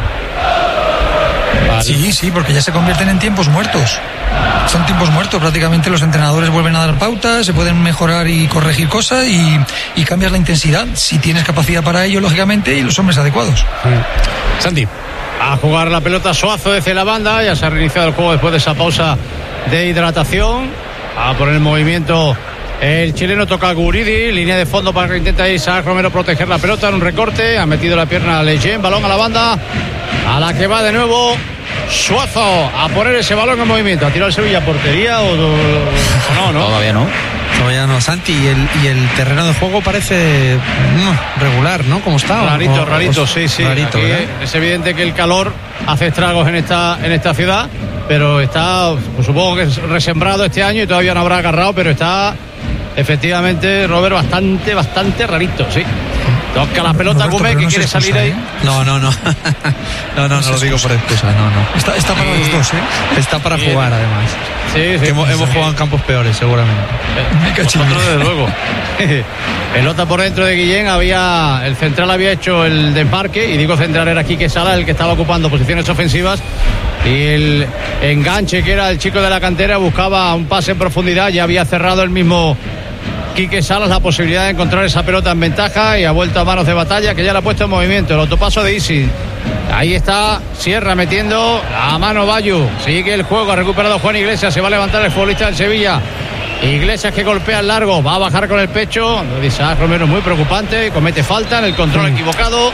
Vale. Sí, sí, porque ya se convierten en tiempos muertos. Son tiempos muertos, prácticamente los entrenadores vuelven a dar pautas, se pueden mejorar y corregir cosas y, y cambias la intensidad, si tienes capacidad para ello, lógicamente, y los hombres adecuados. Santi. A jugar la pelota Suazo desde la banda, ya se ha reiniciado el juego después de esa pausa de hidratación. A poner en movimiento el chileno, toca a Guridi, línea de fondo para que intenta Isaac Romero proteger la pelota en un recorte. Ha metido la pierna a Leyen, balón a la banda, a la que va de nuevo Suazo a poner ese balón en movimiento. ¿Ha tirado el Sevilla portería o, o no, no? Todavía no. Todavía no, Santi. Y el, y el terreno de juego parece no, regular, ¿no? ¿Cómo está? Rarito, o, rarito, o, sí, sí. Rarito, es evidente que el calor hace estragos en esta, en esta ciudad, pero está, pues, supongo que es resembrado este año y todavía no habrá agarrado, pero está efectivamente, Robert, bastante, bastante rarito, sí. Toca la pelota Gómez, que no quiere salir ahí. ¿eh? No, no, no. no, no, no, no lo digo por excusa, no, no. Está, está para sí, los dos, ¿eh? Está para jugar, además. Sí, sí. Que hemos, hemos jugado en campos peores, seguramente. Nosotros, desde luego. Pelota por dentro de Guillén, había el central había hecho el desmarque, y digo central, era Quique Sala el que estaba ocupando posiciones ofensivas, y el enganche, que era el chico de la cantera, buscaba un pase en profundidad. Ya había cerrado el mismo Quique Salas la posibilidad de encontrar esa pelota en ventaja, y ha vuelto a manos de Batalla, que ya la ha puesto en movimiento. El autopaso de Isi, ahí está Sierra metiendo a mano Bayu, sigue el juego, ha recuperado Juan Iglesias, se va a levantar el futbolista del Sevilla. Iglesias, que golpea el largo, va a bajar con el pecho. Isaac Romero es muy preocupante, comete falta en el control equivocado.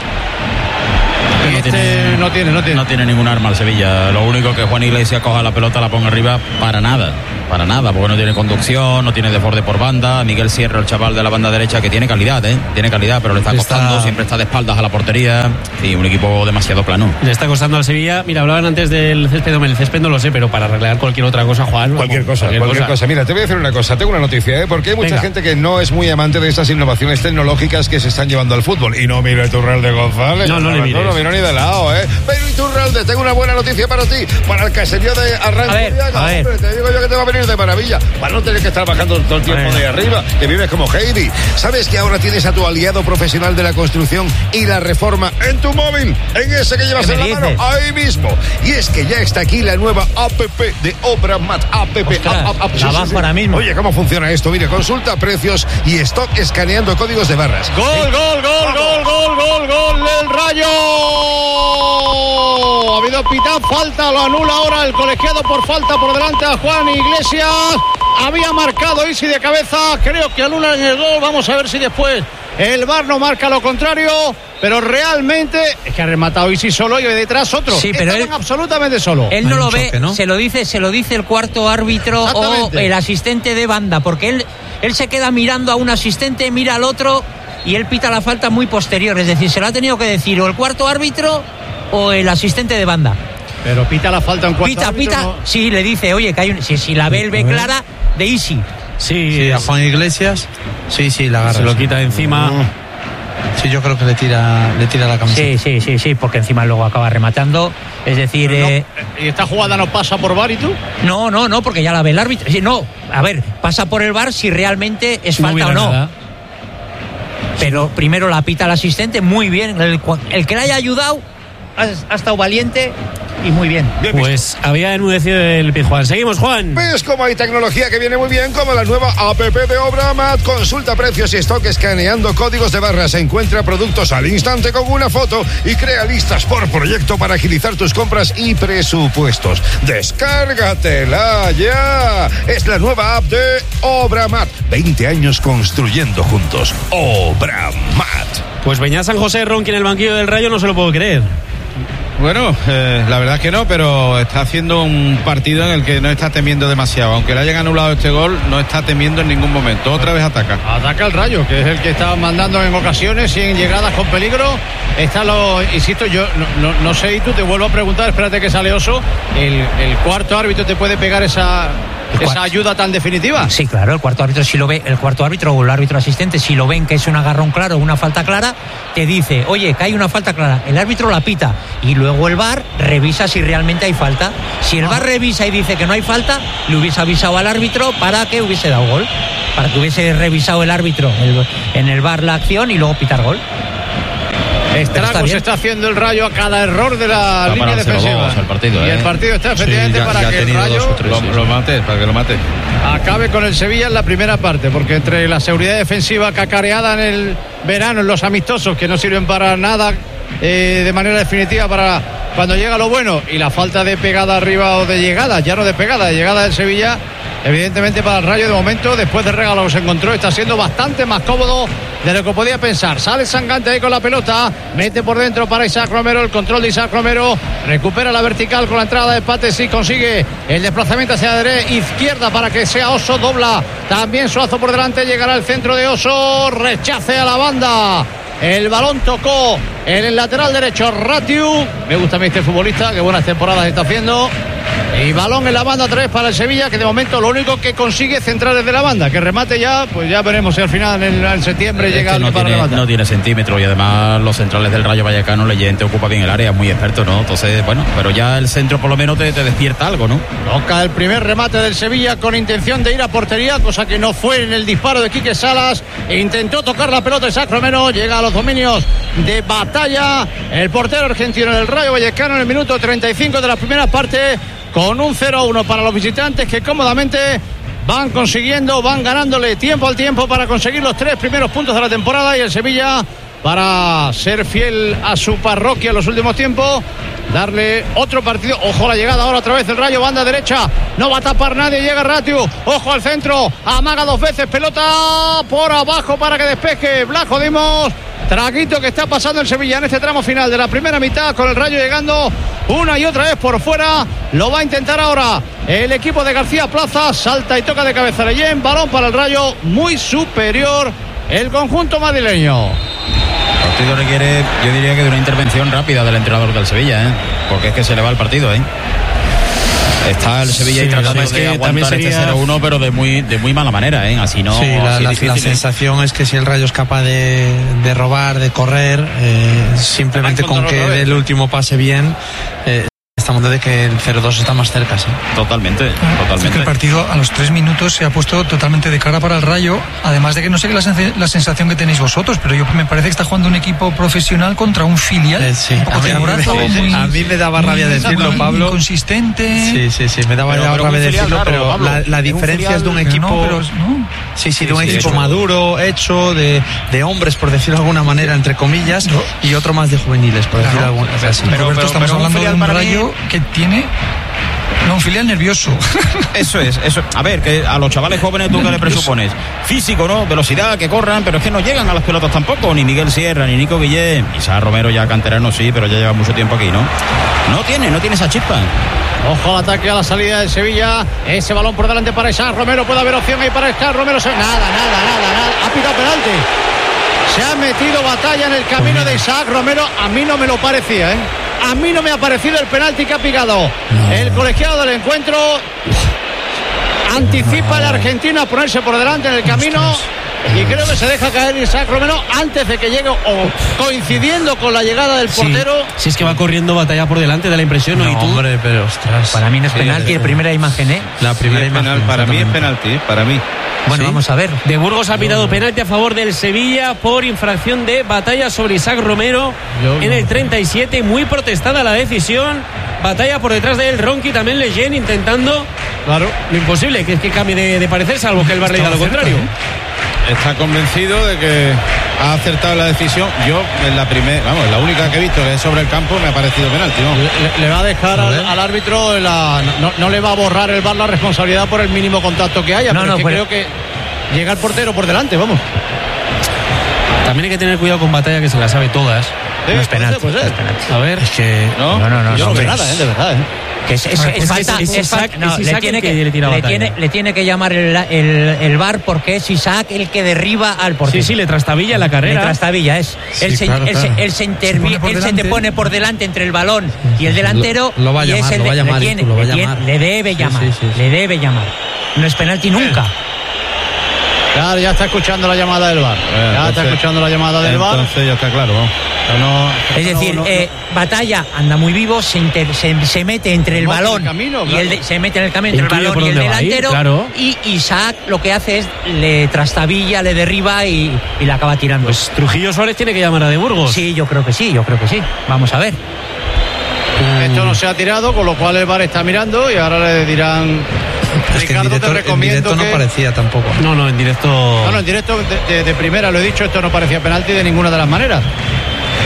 No, este tiene, no tiene, no tiene. No tiene ningún arma el Sevilla. Lo único que Juan Iglesias coja la pelota, la ponga arriba, para nada. Para nada, porque no tiene conducción, no tiene desborde por banda. Miguel Sierra, el chaval de la banda derecha, que tiene calidad, ¿eh? Tiene calidad, pero le está costando, está... siempre está de espaldas a la portería. Sí, un equipo demasiado plano. Le está costando al Sevilla. Mira, hablaban antes del césped, hombre, el césped no lo sé, pero para arreglar cualquier otra cosa, Juan. Cualquier vamos, cosa, cualquier, cualquier cosa. cosa. Mira, te voy a decir una cosa, tengo una noticia, ¿eh? Porque hay mucha Venga. gente que no es muy amante de estas innovaciones tecnológicas que se están llevando al fútbol. Y no mira Iturralde González. No, no, no le mires. No miro ni de lado, ¿eh? Pero Iturralde, tengo una buena noticia para ti, para el caserío de Arrancudiaga. Hombre, te digo yo que te va a venir de maravilla, para no tener que estar bajando todo el tiempo de arriba, que vives como Heidi. ¿Sabes que ahora tienes a tu aliado profesional de la construcción y la reforma en tu móvil? En ese que llevas en la mano, ahí mismo. Y es que ya está aquí la nueva app de Obramat. App, Ostras, app, app, la bajo sí, ahora mismo. Oye, ¿cómo funciona esto? Mire, consulta precios y stock escaneando códigos de barras. Gol, ¿sí? gol, gol, gol, gol, gol, gol del Rayo. Ha habido pitán, falta, lo anula ahora el colegiado por falta por delante a Juan Iglesias. Había marcado Isi de cabeza, creo que anulan el gol. Vamos a ver si después el V A R no marca lo contrario, pero realmente es que ha rematado Isi solo y detrás otro. Sí, pero Estaban él, absolutamente solo. Él no lo ve, choque, ¿no? se lo dice, se lo dice el cuarto árbitro o el asistente de banda, porque él, él se queda mirando a un asistente, mira al otro y él pita la falta muy posterior. Es decir, se lo ha tenido que decir o el cuarto árbitro o el asistente de banda. Pero pita la falta en cuarto Pita, árbitro, pita, no. sí, le dice, oye, que hay un, si, si la ve, él ve clara de Isi. Sí, sí, a Juan Iglesias, sí, sí, la agarra. Se lo quita de encima. Mm. Sí, yo creo que le tira, le tira la camiseta. Sí, sí, sí, sí, porque encima luego acaba rematando. Es decir, no, eh, ¿y esta jugada no pasa por V A R y tú? No, no, no, porque ya la ve el árbitro. Sí, no, a ver, pasa por el V A R si realmente es no falta o no. Nada. Pero primero la pita el asistente, muy bien. El, el que le haya ayudado ha, ha estado valiente y muy bien. bien pues había enmudecido el Pizjuán. Seguimos, Juan. ¿Ves cómo hay tecnología que viene muy bien? Como la nueva app de Obramat. Consulta precios y stock escaneando códigos de barras. Encuentra productos al instante con una foto y crea listas por proyecto para agilizar tus compras y presupuestos. Descárgatela ya. Es la nueva app de Obramat. veinte años construyendo juntos. Obramat. Pues Beñat San José ronqui en el banquillo del Rayo, no se lo puedo creer. Bueno, eh, la verdad es que no, pero está haciendo un partido en el que no está temiendo demasiado. Aunque le hayan anulado este gol, no está temiendo en ningún momento. Otra vez ataca. Ataca el Rayo, que es el que está mandando en ocasiones y en llegadas con peligro. Está lo, insisto, yo no, no, no sé, y tú te vuelvo a preguntar, espérate que sale Oso. El, el cuarto árbitro te puede pegar esa... esa ayuda tan definitiva. Sí, claro, el cuarto árbitro si lo ve, el cuarto árbitro o el árbitro asistente, si lo ven que es un agarrón claro o una falta clara, te dice, oye, que hay una falta clara, el árbitro la pita y luego el V A R revisa si realmente hay falta. Si el V A R revisa y dice que no hay falta, le hubiese avisado al árbitro para que hubiese dado gol, para que hubiese revisado el árbitro el, en el V A R la acción y luego pitar gol. Estragos está, está haciendo el Rayo a cada error de la está línea defensiva. El partido, y ¿eh? el partido está efectivamente sí, ya, para ya que el Rayo tres, lo, sí, lo mate, para que lo mate. Acabe con el Sevilla en la primera parte, porque entre la seguridad defensiva cacareada en el verano, en los amistosos que no sirven para nada eh, de manera definitiva para cuando llega lo bueno, y la falta de pegada arriba o de llegada, ya no de pegada, de llegada del Sevilla, evidentemente para el Rayo de momento, después del regalo que se encontró, está siendo bastante más cómodo de lo que podía pensar. Sale Sangante ahí con la pelota, mete por dentro para Isaac Romero, el control de Isaac Romero, recupera la vertical con la entrada de Pates y consigue el desplazamiento hacia la derecha, izquierda para que sea Oso, dobla también Suazo por delante, llegará al centro de Oso, rechace a la banda. El balón tocó en el lateral derecho Ratiu. Me gusta a mí este futbolista, que buenas temporadas está haciendo. Y balón en la banda tres para el Sevilla, que de momento lo único que consigue es centrar desde la banda. Que remate ya, pues ya veremos si al final en, en septiembre es llega que el no para tiene, rematar. no tiene centímetros, y además los centrales del Rayo Vallecano, Leyente ocupa bien el área, es muy experto, ¿no? Entonces, bueno, pero ya el centro por lo menos te, te despierta algo, ¿no? Toca el primer remate del Sevilla con intención de ir a portería, cosa que no fue en el disparo de Quique Salas. Intentó tocar la pelota Isaac Romero, llega a los dominios de Batalla, el portero argentino del Rayo Vallecano en el minuto treinta y cinco de la primera parte, con un cero a uno para los visitantes, que cómodamente van consiguiendo, van ganándole tiempo al tiempo para conseguir los tres primeros puntos de la temporada, y el Sevilla, para ser fiel a su parroquia en los últimos tiempos, darle otro partido. Ojo la llegada ahora otra vez el Rayo, banda derecha, no va a tapar nadie, llega Ratiu, ojo al centro, amaga dos veces, pelota por abajo para que despeje Blasco Dimos. Traguito que está pasando el Sevilla en este tramo final de la primera mitad, con el Rayo llegando una y otra vez por fuera. Lo va a intentar ahora el equipo de García Plaza, salta y toca de cabeza Leyen, balón para el Rayo, muy superior el conjunto madrileño. El partido requiere, yo diría que de una intervención rápida del entrenador del Sevilla, ¿eh? Porque es que se le va el partido, ¿eh? Está el Sevilla sí, tratando de que aguantar sería... este cero uno, pero de muy de muy mala manera, ¿eh? Así no. Sí, la, así la, difícil, la ¿eh? sensación es que si el Rayo es capaz de, de robar, de correr, eh, simplemente con que dé el último pase bien, eh, estamos de que el cero dos está más cerca, sí. Totalmente, ah, totalmente. Es que el partido a los tres minutos se ha puesto totalmente de cara para el Rayo, además de que no sé la, sen- la sensación que tenéis vosotros, pero yo me parece que está jugando un equipo profesional contra un filial. Eh, sí. Un poco a, mí, brazo, sí, muy, a mí me daba rabia decirlo, muy Pablo. Inconsistente. Sí, sí, sí, me daba pero, pero rabia decirlo, raro, pero Pablo, la, la diferencia un es de un pero equipo. No, pero, no. Sí, sí, sí, de un sí, equipo hecho. maduro, hecho, de, de hombres, por decirlo de alguna manera, entre comillas, no. Y otro más de juveniles, por claro, decirlo de alguna manera. Pero, pero, Roberto, estamos pero hablando de un Rayo mí... que tiene. No, un filial nervioso. Eso es, eso. A ver, que a los chavales jóvenes tú que le presupones físico, ¿no? Velocidad, que corran, pero es que no llegan a las pelotas tampoco, ni Miguel Sierra, ni Nico Guillén. Isaac Romero ya canterano sí, pero ya lleva mucho tiempo aquí, ¿no? No tiene, no tiene esa chispa. Ojo al ataque, a la salida de Sevilla, ese balón por delante para Isaac Romero, puede haber opción ahí para Isaac Romero, nada, nada, nada, nada, ha pitado penalti. Se ha metido Batalla en el camino de Isaac Romero, a mí no me lo parecía, ¿eh? A mí no me ha parecido el penalti que ha picado no. el colegiado del encuentro. Anticipa el argentino a ponerse por delante en el camino y creo que se deja caer Isaac Romero antes de que llegue, o coincidiendo con la llegada del portero. Sí, si es que va corriendo Batalla por delante, da la impresión, ¿no? No, ¿Y tú? hombre, pero ostras. Para mí no es sí, penalti, sí. la primera imagen, ¿eh? La primera sí, imagen. Penal, para mí es penalti, para mí. Bueno, ¿sí? Vamos a ver. De Burgos ha pitado penalti a favor del Sevilla por infracción de Batalla sobre Isaac Romero Yo, en el treinta y siete. Muy protestada la decisión. Batalla por detrás de él, Ronqui también, Leyen intentando claro lo imposible, que es que cambie de, de parecer, salvo que el Bar le diga lo contrario. Está convencido de que ha acertado la decisión. Yo en la primera, vamos, la única que he visto que es sobre el campo me ha parecido penalti, ¿no? Le, le va a dejar al, al árbitro la, no, no le va a borrar el V A R la responsabilidad por el mínimo contacto que haya, no, pero no, es que pero... creo que llega el portero por delante, vamos. También hay que tener cuidado con Batalla, que se la sabe todas. Sí, no es penalti, pues, no es penalti. A ver, es que no, no, no, no yo no, no veo nada, ¿eh? De verdad, ¿eh? Que es, es, es, es falta, es, es Isaac, no, es Isaac le tiene que, que le, le, tiene, le tiene que llamar el, el, el V A R porque es Isaac el que derriba al portero. Sí, sí, le trastabilla la carrera. Le trastabilla, es. Sí, él, se, claro, él, claro. Se, él, se, intervi- se, él se te pone por delante entre el balón y el delantero. Lo, lo va a y llamar, es el lo va a llamar, le, tiene, lo va a le, llamar. le debe llamar, sí, sí, sí, sí. le debe llamar. No es penalti nunca. Claro, ya está escuchando la llamada del V A R. Eh, ya está escuchando la llamada del V A R. Entonces ya está claro, ¿no? No, es decir, no, no, eh, no. Batalla anda muy vivo, se, inter, se, se mete entre el balón el camino, y claro. el de, se mete en el camino entre el Intuye balón y el delantero, ir, claro. y Isaac lo que hace es le trastabilla, le derriba y, y la acaba tirando. Pues Trujillo Suárez tiene que llamar a De Burgos. Sí, yo creo que sí, yo creo que sí. Vamos a ver. Esto no se ha tirado, con lo cual el V A R está mirando y ahora le dirán. Es que Ricardo, en directo, te recomiendo en directo que... no parecía tampoco. No, no, en directo. No, no, en directo de, de, de primera lo he dicho, esto no parecía penalti de ninguna de las maneras.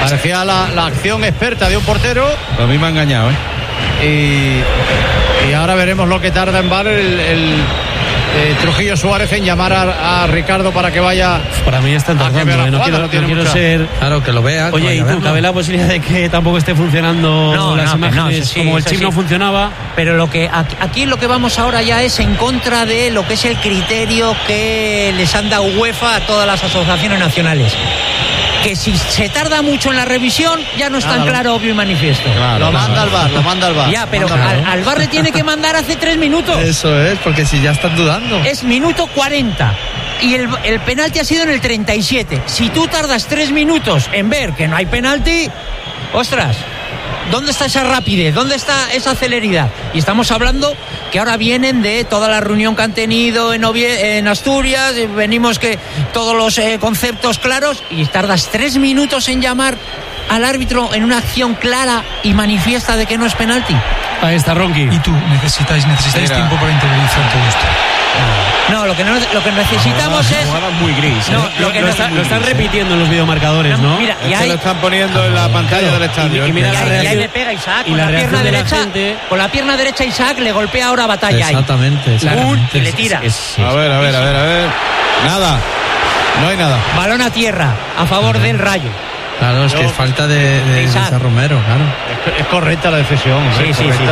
Parecía la, la acción experta de un portero. A mí me ha engañado, ¿eh? Y, y ahora veremos lo que tarda en VAR el, el eh, Trujillo Suárez en llamar a, a Ricardo para que vaya. Para mí está tardando, jugada, ¿eh? No quiero, no no quiero mucha... ser. Claro, que lo vea. Oye, ¿y tú cabe la posibilidad de que tampoco esté funcionando No, las no, que imágenes no, eso sí, como el eso chip sí. no funcionaba? Pero lo que aquí, aquí lo que vamos ahora ya es en contra de lo que es el criterio que les han dado UEFA a todas las asociaciones nacionales. Que si se tarda mucho en la revisión ya no es tan Claro. claro, obvio y manifiesto. Claro, lo manda al VAR, lo manda al VAR. Ya, pero Manda al, al VAR le tiene que mandar hace tres minutos. Eso es, porque si ya estás dudando. Es minuto cuarenta y el, el penalti ha sido en el treinta y siete. Si tú tardas tres minutos en ver que no hay penalti, ostras, ¿dónde está esa rapidez? ¿Dónde está esa celeridad? Y estamos hablando que ahora vienen de toda la reunión que han tenido en, Ovie- en Asturias, eh, venimos que todos los eh, conceptos claros, y tardas tres minutos en llamar al árbitro en una acción clara y manifiesta de que no es penalti. Ahí está Ronqui. Y tú, necesitáis, necesitáis Mira. tiempo para interiorizar todo esto. No, lo que, no, lo que necesitamos es... Jugada muy gris. No, ¿eh? lo que lo, no- está- lo están repitiendo en los videomarcadores, ¿no? Mira, y Es que hay- lo están poniendo en la pantalla del estadio. y- y mira Y la ahí, y ahí reacción- le pega Isaac y con la la, pierna reacción de la derecha, gente. con la pierna derecha Isaac le golpea ahora Batalla ahí. Exactamente, exactamente. Un, y le tira. Es- es- A ver, a ver, a ver, a ver. Nada. No hay nada. Balón a tierra a favor del Rayo. Claro, es que es falta de, de, de Isaac. Isaac Romero, claro. Es, es correcta la decisión. Sí, es sí, correcta.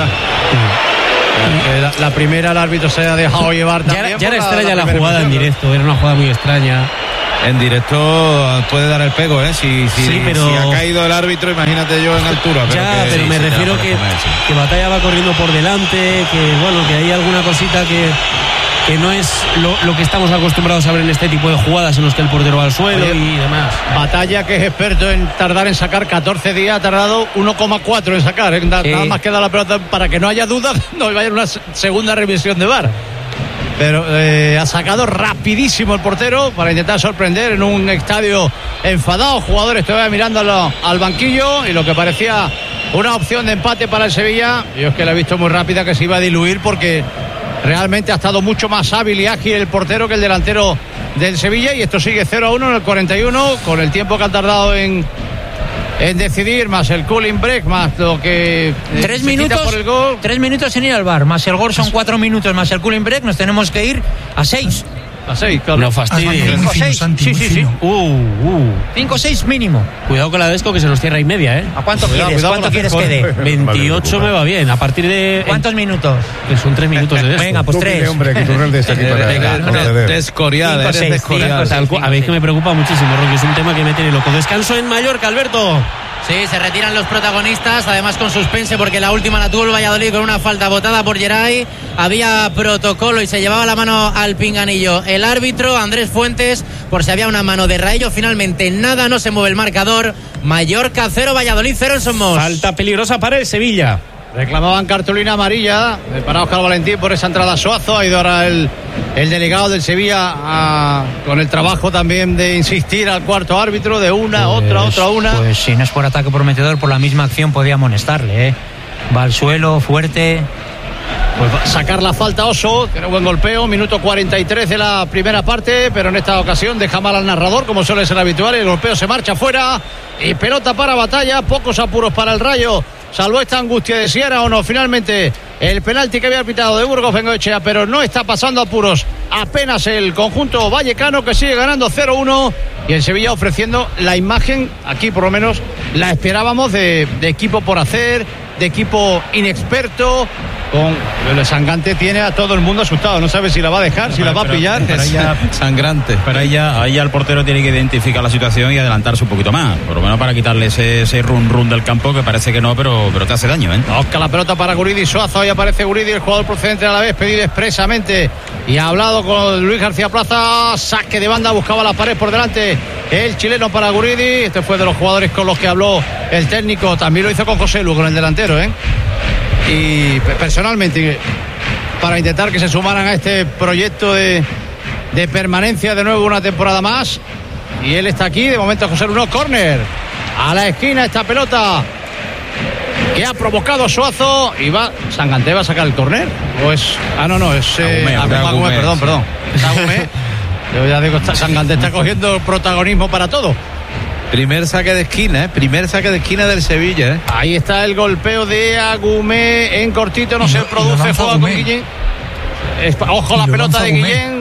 Eh, La, la primera el árbitro se ha dejado llevar Ya, también. era- ya por era extraña la, primera jugada en impresión. directo, era una jugada muy extraña. En directo puede dar el pego, ¿eh? Si, si, Sí, pero- si ha caído el árbitro, imagínate yo en altura. Pero ya, que- pero sí, me sí, te la refiero puede que, comer, sí. que Batalla va corriendo por delante, que bueno, que hay alguna cosita que, que no es lo, lo que estamos acostumbrados a ver en este tipo de jugadas en los que el portero va al suelo Oye, y demás. Batalla, que es experto en tardar en sacar catorce días, ha tardado uno coma cuatro en sacar. ¿eh? Da- Sí. Nada más queda la pelota para que no haya dudas, no vaya a una se- segunda revisión de VAR. Pero eh, ha sacado rapidísimo el portero para intentar sorprender en un estadio enfadado. Jugadores todavía mirándolo al banquillo, y lo que parecía una opción de empate para el Sevilla, yo es que la he visto muy rápida, que se iba a diluir, porque realmente ha estado mucho más hábil y ágil el portero que el delantero del Sevilla, y esto sigue cero a uno en el cuarenta y uno, con el tiempo que han tardado en, en decidir, más el cooling break, más lo que eh, Tres se quita minutos, por el gol. tres minutos en ir al bar, más el gol son cuatro minutos, más el cooling break, nos tenemos que ir a seis. A seis, claro. No Has fastidies. marcado muy fino, seis. Santi, Sí, muy sí, sí. fino. Uh, uh. Cinco o seis mínimo. Cuidado con la Desco, que se nos cierra y media, ¿eh? ¿A cuánto Cuidado, quieres? cuidado ¿Cuánto con quieres hacer que dé? gol. veintiocho me va bien. A partir de. ¿Cuántos minutos? Que son tres minutos de Desco. Venga, pues tres. Hombre, que tú rendes aquí para Venga, conceder. descoriada, Cinco, eres seis, descoriada. cinco, Tal cual. A ver, que me preocupa muchísimo, Roque. Es un tema que me tiene loco. Descanso en Mallorca, Alberto. Sí, se retiran los protagonistas, además con suspense, porque la última la tuvo el Valladolid con una falta votada por Geray. Había protocolo y se llevaba la mano al pinganillo el árbitro Andrés Fuentes, por si había una mano de Rayo. Finalmente nada, no se mueve el marcador. Mallorca cero, Valladolid cero en Somos. Falta peligrosa para el Sevilla. Reclamaban cartulina amarilla eh, para Óscar Valentín por esa entrada a Suazo. Ha ido ahora el, el delegado del Sevilla a- con el trabajo también de insistir al cuarto árbitro, de una, otra, otra, una. Pues si no es por ataque prometedor, por la misma acción podía amonestarle, ¿eh? Va al suelo, fuerte. Pues va a sacar la falta Oso, tiene buen golpeo, minuto cuarenta y tres de la primera parte, pero en esta ocasión deja mal al narrador, como suele ser habitual. El golpeo se marcha fuera y pelota para Batalla, pocos apuros para el Rayo, salvo esta angustia de Sierra o no. Finalmente el penalti que había pitado de Burgos Bengoechea, pero no está pasando apuros apenas el conjunto vallecano, que sigue ganando cero uno, y el Sevilla ofreciendo la imagen, aquí por lo menos la esperábamos, de, de equipo por hacer, de equipo inexperto. Con el Sangante tiene a todo el mundo asustado, no sabe si la va a dejar, si la va a pillar. Pero ahí ya, Sangrante. pero ahí ya, ahí ya el portero tiene que identificar la situación y adelantarse un poquito más, por lo menos para quitarle ese, ese run run del campo, que parece que no, pero, pero te hace daño, ¿eh? Oscar la pelota para Guridi Suazo, ahí aparece Guridi, el jugador procedente a la vez, pedido expresamente y ha hablado con Luis García Plaza. Saque de banda, buscaba la pared por delante el chileno para Guridi. Este fue de los jugadores con los que habló el técnico, también lo hizo con José Lu, con el delantero, ¿eh? Y personalmente, para intentar que se sumaran a este proyecto de, de permanencia de nuevo una temporada más. Y él está aquí, de momento José Lu, no, córner a la esquina, esta pelota que ha provocado Suazo, y va Sangante, va a sacar el córner, o es, ah no no es eh, Agumé, Agumé, Agumé, Agumé, perdón sí. perdón es Agumé. Yo ya digo, está- Sangante está cogiendo protagonismo para todo. Primer saque de esquina, ¿eh? Primer saque de esquina del Sevilla, ¿eh? Ahí está el golpeo de Agumé en cortito, no se produce, juega con Guillén. Ojo la pelota de Guillén.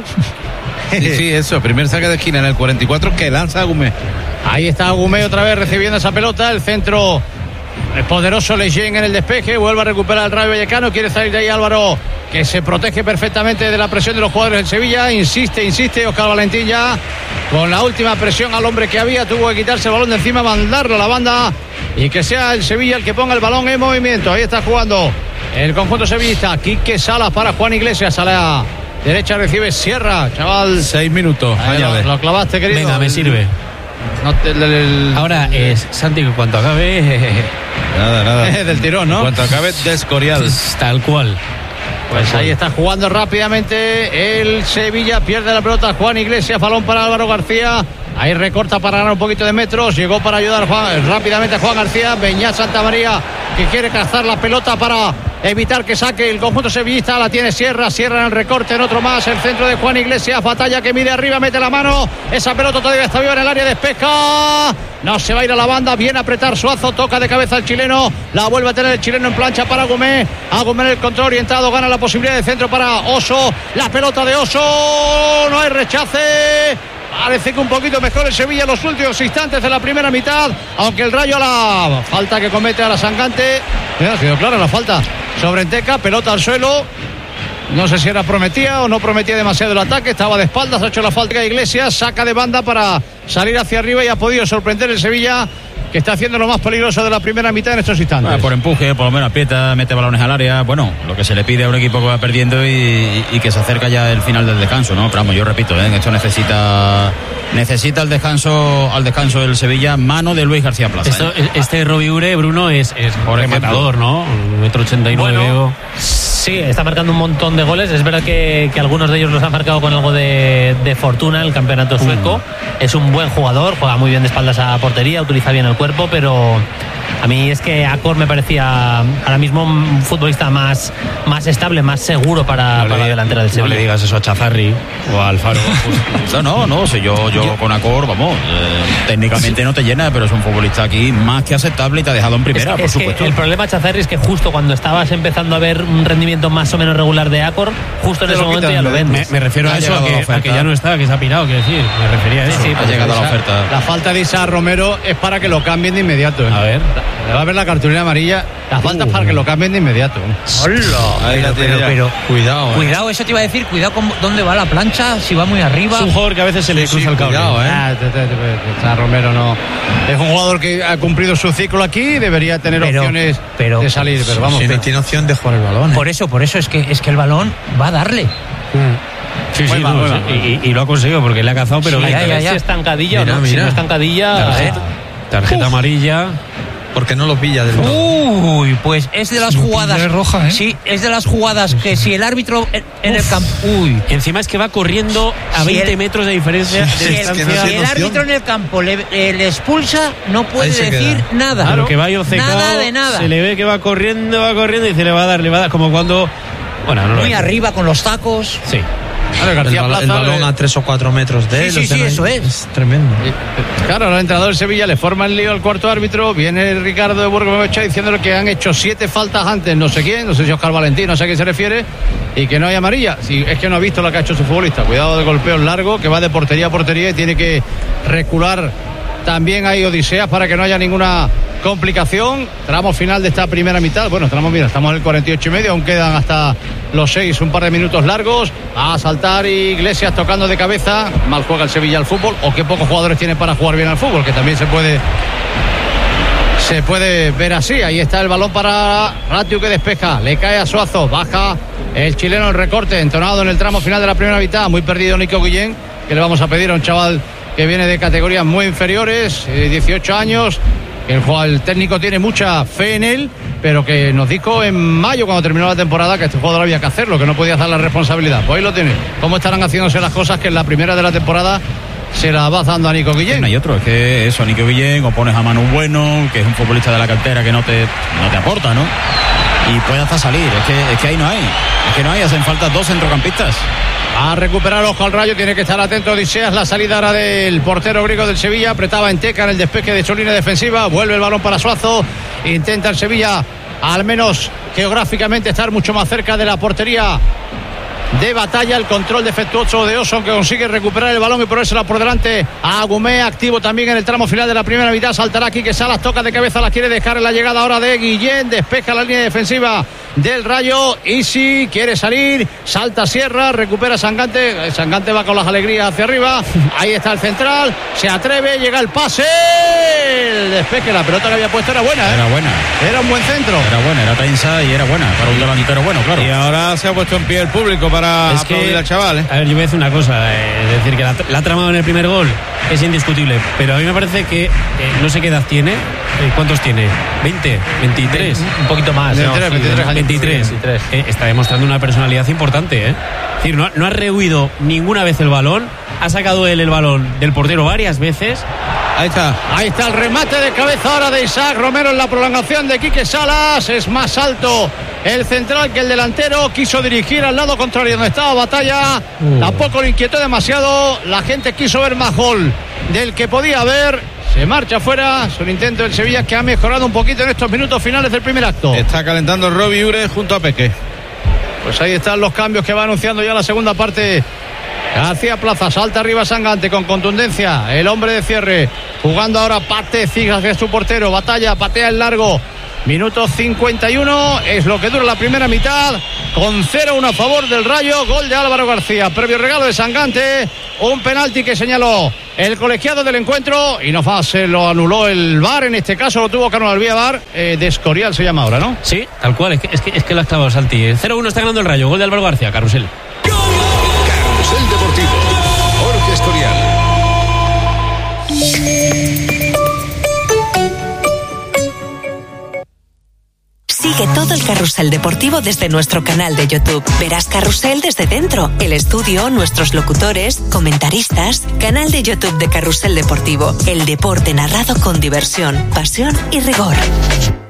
Sí, sí, eso, primer saque de esquina en el cuarenta y cuatro que lanza Agumé. Ahí está Agumé otra vez recibiendo esa pelota, el centro el poderoso Leyen en el despeje, vuelve a recuperar el Rayo Vallecano, quiere salir de ahí Álvaro, que se protege perfectamente de la presión de los jugadores del Sevilla, insiste, insiste Óscar Valentín ya con la última presión al hombre que había, tuvo que quitarse el balón de encima, mandarlo a la banda y que sea el Sevilla el que ponga el balón en movimiento. Ahí está jugando el conjunto sevillista, Quique Salas para Juan Iglesias, a la derecha recibe Sierra, chaval. Seis minutos, Ahí lo, lo clavaste, querido. Venga, me sirve. No te, el, el... Ahora es Santi, que cuanto acabe nada, nada del tirón, ¿no? Cuanto acabe de Escorial. Tal cual. Pues ahí está jugando rápidamente el Sevilla, pierde la pelota Juan Iglesias, balón para Álvaro García, ahí recorta para ganar un poquito de metros, llegó para ayudar a Juan, rápidamente a Juan García, Beñat Santamaría que quiere cazar la pelota para evitar que saque el conjunto sevillista, la tiene Sierra, Sierra en el recorte, en otro más, el centro de Juan Iglesias, batalla que mide arriba, mete la mano, esa pelota todavía está viva en el área de Pesca, no se va a ir a la banda, viene a apretar Suazo, toca de cabeza el chileno, la vuelve a tener el chileno en plancha para Agumé, Agumé en el control orientado, gana la posibilidad de centro para Oso, la pelota de Oso, no hay rechace. Parece que un poquito mejor el Sevilla en los últimos instantes de la primera mitad, aunque el Rayo a la falta que comete a la Sangante, mira, ha sido clara la falta sobre Enteca, pelota al suelo, no sé si era prometida o no prometía demasiado el ataque, estaba de espaldas, ha hecho la falta de Iglesias, saca de banda para salir hacia arriba y ha podido sorprender el Sevilla, que está haciendo lo más peligroso de la primera mitad en estos instantes. Ah, por empuje, por lo menos aprieta, mete balones al área, bueno, lo que se le pide a un equipo que va perdiendo y, y que se acerca ya el final del descanso, ¿no? Pero vamos, yo repito, ¿eh? Esto necesita necesita el descanso al descanso del Sevilla, mano de Luis García Plaza. Esto, ¿eh? Este Roviure, Bruno, es, es rematador, ¿no? Un metro ochenta y nueve. Bueno, sí, está marcando un montón de goles. Es verdad que, que algunos de ellos los ha marcado con algo de, de fortuna en el campeonato sueco. Mm. Es un buen jugador, juega muy bien de espaldas a portería, utiliza bien el cuerpo, pero a mí es que Acor me parecía ahora mismo un futbolista más, más estable, más seguro para, no para la delantera del Sevilla. No le digas eso a Chazarri o a Alfaro. no, no, no, si yo, yo, yo con Acor, vamos, eh, técnicamente sí. No te llena, pero es un futbolista aquí más que aceptable y te ha dejado en primera, es, por es supuesto. El problema, Chazarri, es que justo cuando estabas empezando a ver un rendimiento más o menos regular de Acor, justo en ese momento ya lo vendes. Me, me refiero a eso, a que, a que ya no está, que se ha pirado, quiero decir, me refería a eso. Sí, sí, ha llegado a la oferta. La falta de Isa Romero es para que lo cambien de inmediato. ¿eh? A ver. Le va a ver la cartulina amarilla. La falta uh. es para que lo cambien de inmediato. ¡Hola! Pero, pero, pero, cuidado. Eh. Cuidado, eso te iba a decir. Cuidado con dónde va la plancha, si va muy arriba. Es un jugador que a veces se le sí, cruza sí, el cable. Cuidado, ¿eh? Ah, te, te, te, te, Romero no. Es un jugador que ha cumplido su ciclo aquí y debería tener pero, opciones pero, de salir. Pero vamos, si no tiene opción de jugar el balón. ¿eh? Por eso, por eso es que, es que el balón va a darle. Mm. Sí, sí, no, sí. Y, y lo ha conseguido porque le ha cazado, pero sí, ya, ya, ya. Si estancadilla mira, o no, mira. Si no estancadilla. Tarjeta, tarjeta uh. amarilla. Porque no lo pilla del todo. Uy, pues es de las no jugadas. Es roja, ¿eh? Sí, es de las jugadas que si el árbitro en, en el campo. Uy. Encima es que va corriendo a si veinte el, metros de diferencia. Si, de el, es que no si el árbitro en el campo le, eh, le expulsa, no puede decir queda. nada. Claro, que va obcecado, nada de nada. Se le ve que va corriendo, va corriendo y se le va a dar, le va a dar. Como cuando. Bueno, no Muy arriba con los tacos. Sí. Claro, el, bal Plaza, el balón a tres o cuatro metros de él. Sí, sí, sí, eso es. Es tremendo. Claro, el entrenador de Sevilla le forma el lío al cuarto árbitro. Viene Ricardo de Burgos diciéndole que han hecho siete faltas antes, no sé quién, no sé si Óscar Valentín, no sé a qué se refiere, y que no hay amarilla. Si es que no ha visto lo que ha hecho su futbolista. Cuidado de golpeos largos, que va de portería a portería y tiene que recular. También hay odiseas para que no haya ninguna complicación. Tramo final de esta primera mitad. Bueno, tramo mira, estamos en el cuarenta y ocho y medio, aún quedan hasta los seis, un par de minutos largos. A saltar Iglesias tocando de cabeza. Mal juega el Sevilla al fútbol, o qué pocos jugadores tiene para jugar bien al fútbol, que también se puede se puede ver así. Ahí está el balón para Ratiu, que despeja, le cae a Suazo, baja el chileno, el recorte entonado en el tramo final de la primera mitad. Muy perdido Nico Guillén, que le vamos a pedir a un chaval que viene de categorías muy inferiores, eh, dieciocho años, que el, el técnico tiene mucha fe en él, pero que nos dijo en mayo, cuando terminó la temporada, que este jugador había que hacerlo, que no podía hacer la responsabilidad. Pues ahí lo tiene. ¿Cómo estarán haciéndose las cosas que en la primera de la temporada se la va dando a Nico Guillén? No hay otro, es que eso, a Nico Guillén, o pones a Manu Bueno, que es un futbolista de la cantera que no te, no te aporta, ¿no? Y puede hasta salir, es que, es que ahí no hay, es que no hay, hacen falta dos centrocampistas. A recuperar ojo al Rayo, tiene que estar atento Odiseas. La salida ahora del portero griego del Sevilla. Apretaba en Teca en el despeje de su línea defensiva. Vuelve el balón para Suazo. Intenta el Sevilla, al menos geográficamente, estar mucho más cerca de la portería de Batalla. El control defectuoso de Oson, que consigue recuperar el balón y ponérsela por delante a Agumé, activo también en el tramo final de la primera mitad. Saltará aquí, que Salas toca de cabeza, la quiere dejar en la llegada ahora de Guillén, despeja la línea defensiva del Rayo. Isi quiere salir, salta Sierra, recupera Sangante. Sangante va con las alegrías hacia arriba. Ahí está el central, se atreve, llega el pase, el despeje. La pelota que había puesto era buena, ¿eh? Era buena. Era un buen centro. Era buena, era tensa y era buena para un delantero bueno, claro. Y ahora se ha puesto en pie el público para es aplaudir que, al chaval, ¿eh? A ver, yo voy a decir una cosa, eh, es decir, que la, la ha tramado en el primer gol es indiscutible, pero a mí me parece que eh, no sé qué edad tiene. Eh, ¿Cuántos tiene? ¿veinte? ¿veintitrés? Un poquito más. veintitrés, ¿no? veintitrés, veintitrés. veintitrés. Eh, está demostrando una personalidad importante, ¿eh? Es decir, no, no ha rehuido ninguna vez el balón, ha sacado él el balón del portero varias veces. Ahí está, ahí está el remate de cabeza ahora de Isaac Romero en la prolongación de Quique Salas. Es más alto el central que el delantero. Quiso dirigir al lado contrario donde estaba Batalla. Uh. Tampoco lo inquietó demasiado. La gente quiso ver más gol del que podía haber. Se marcha fuera. Es un intento del Sevilla que ha mejorado un poquito en estos minutos finales del primer acto. Está calentando Robbie Ure junto a Peque. Pues ahí están los cambios que va anunciando ya la segunda parte. Hacia Plaza, salta arriba Sangante con contundencia, el hombre de cierre, jugando ahora Pate, sigue hacia su portero, Batalla, patea el largo, minuto cincuenta y uno, es lo que dura la primera mitad, con cero uno a favor del Rayo, gol de Álvaro García, previo regalo de Sangante, un penalti que señaló el colegiado del encuentro y no va, se lo anuló el V A R, en este caso lo tuvo que anular vía V A R, eh, de Escorial se llama ahora, ¿no? Sí, tal cual, es que, es que, es que lo ha clavado Santi, cero uno está ganando el Rayo, gol de Álvaro García, Carrusel. Carrusel Deportivo, Jorge Escorial. Sigue todo el Carrusel Deportivo desde nuestro canal de YouTube. Verás Carrusel desde dentro, el estudio, nuestros locutores, comentaristas, canal de YouTube de Carrusel Deportivo. El deporte narrado con diversión, pasión y rigor.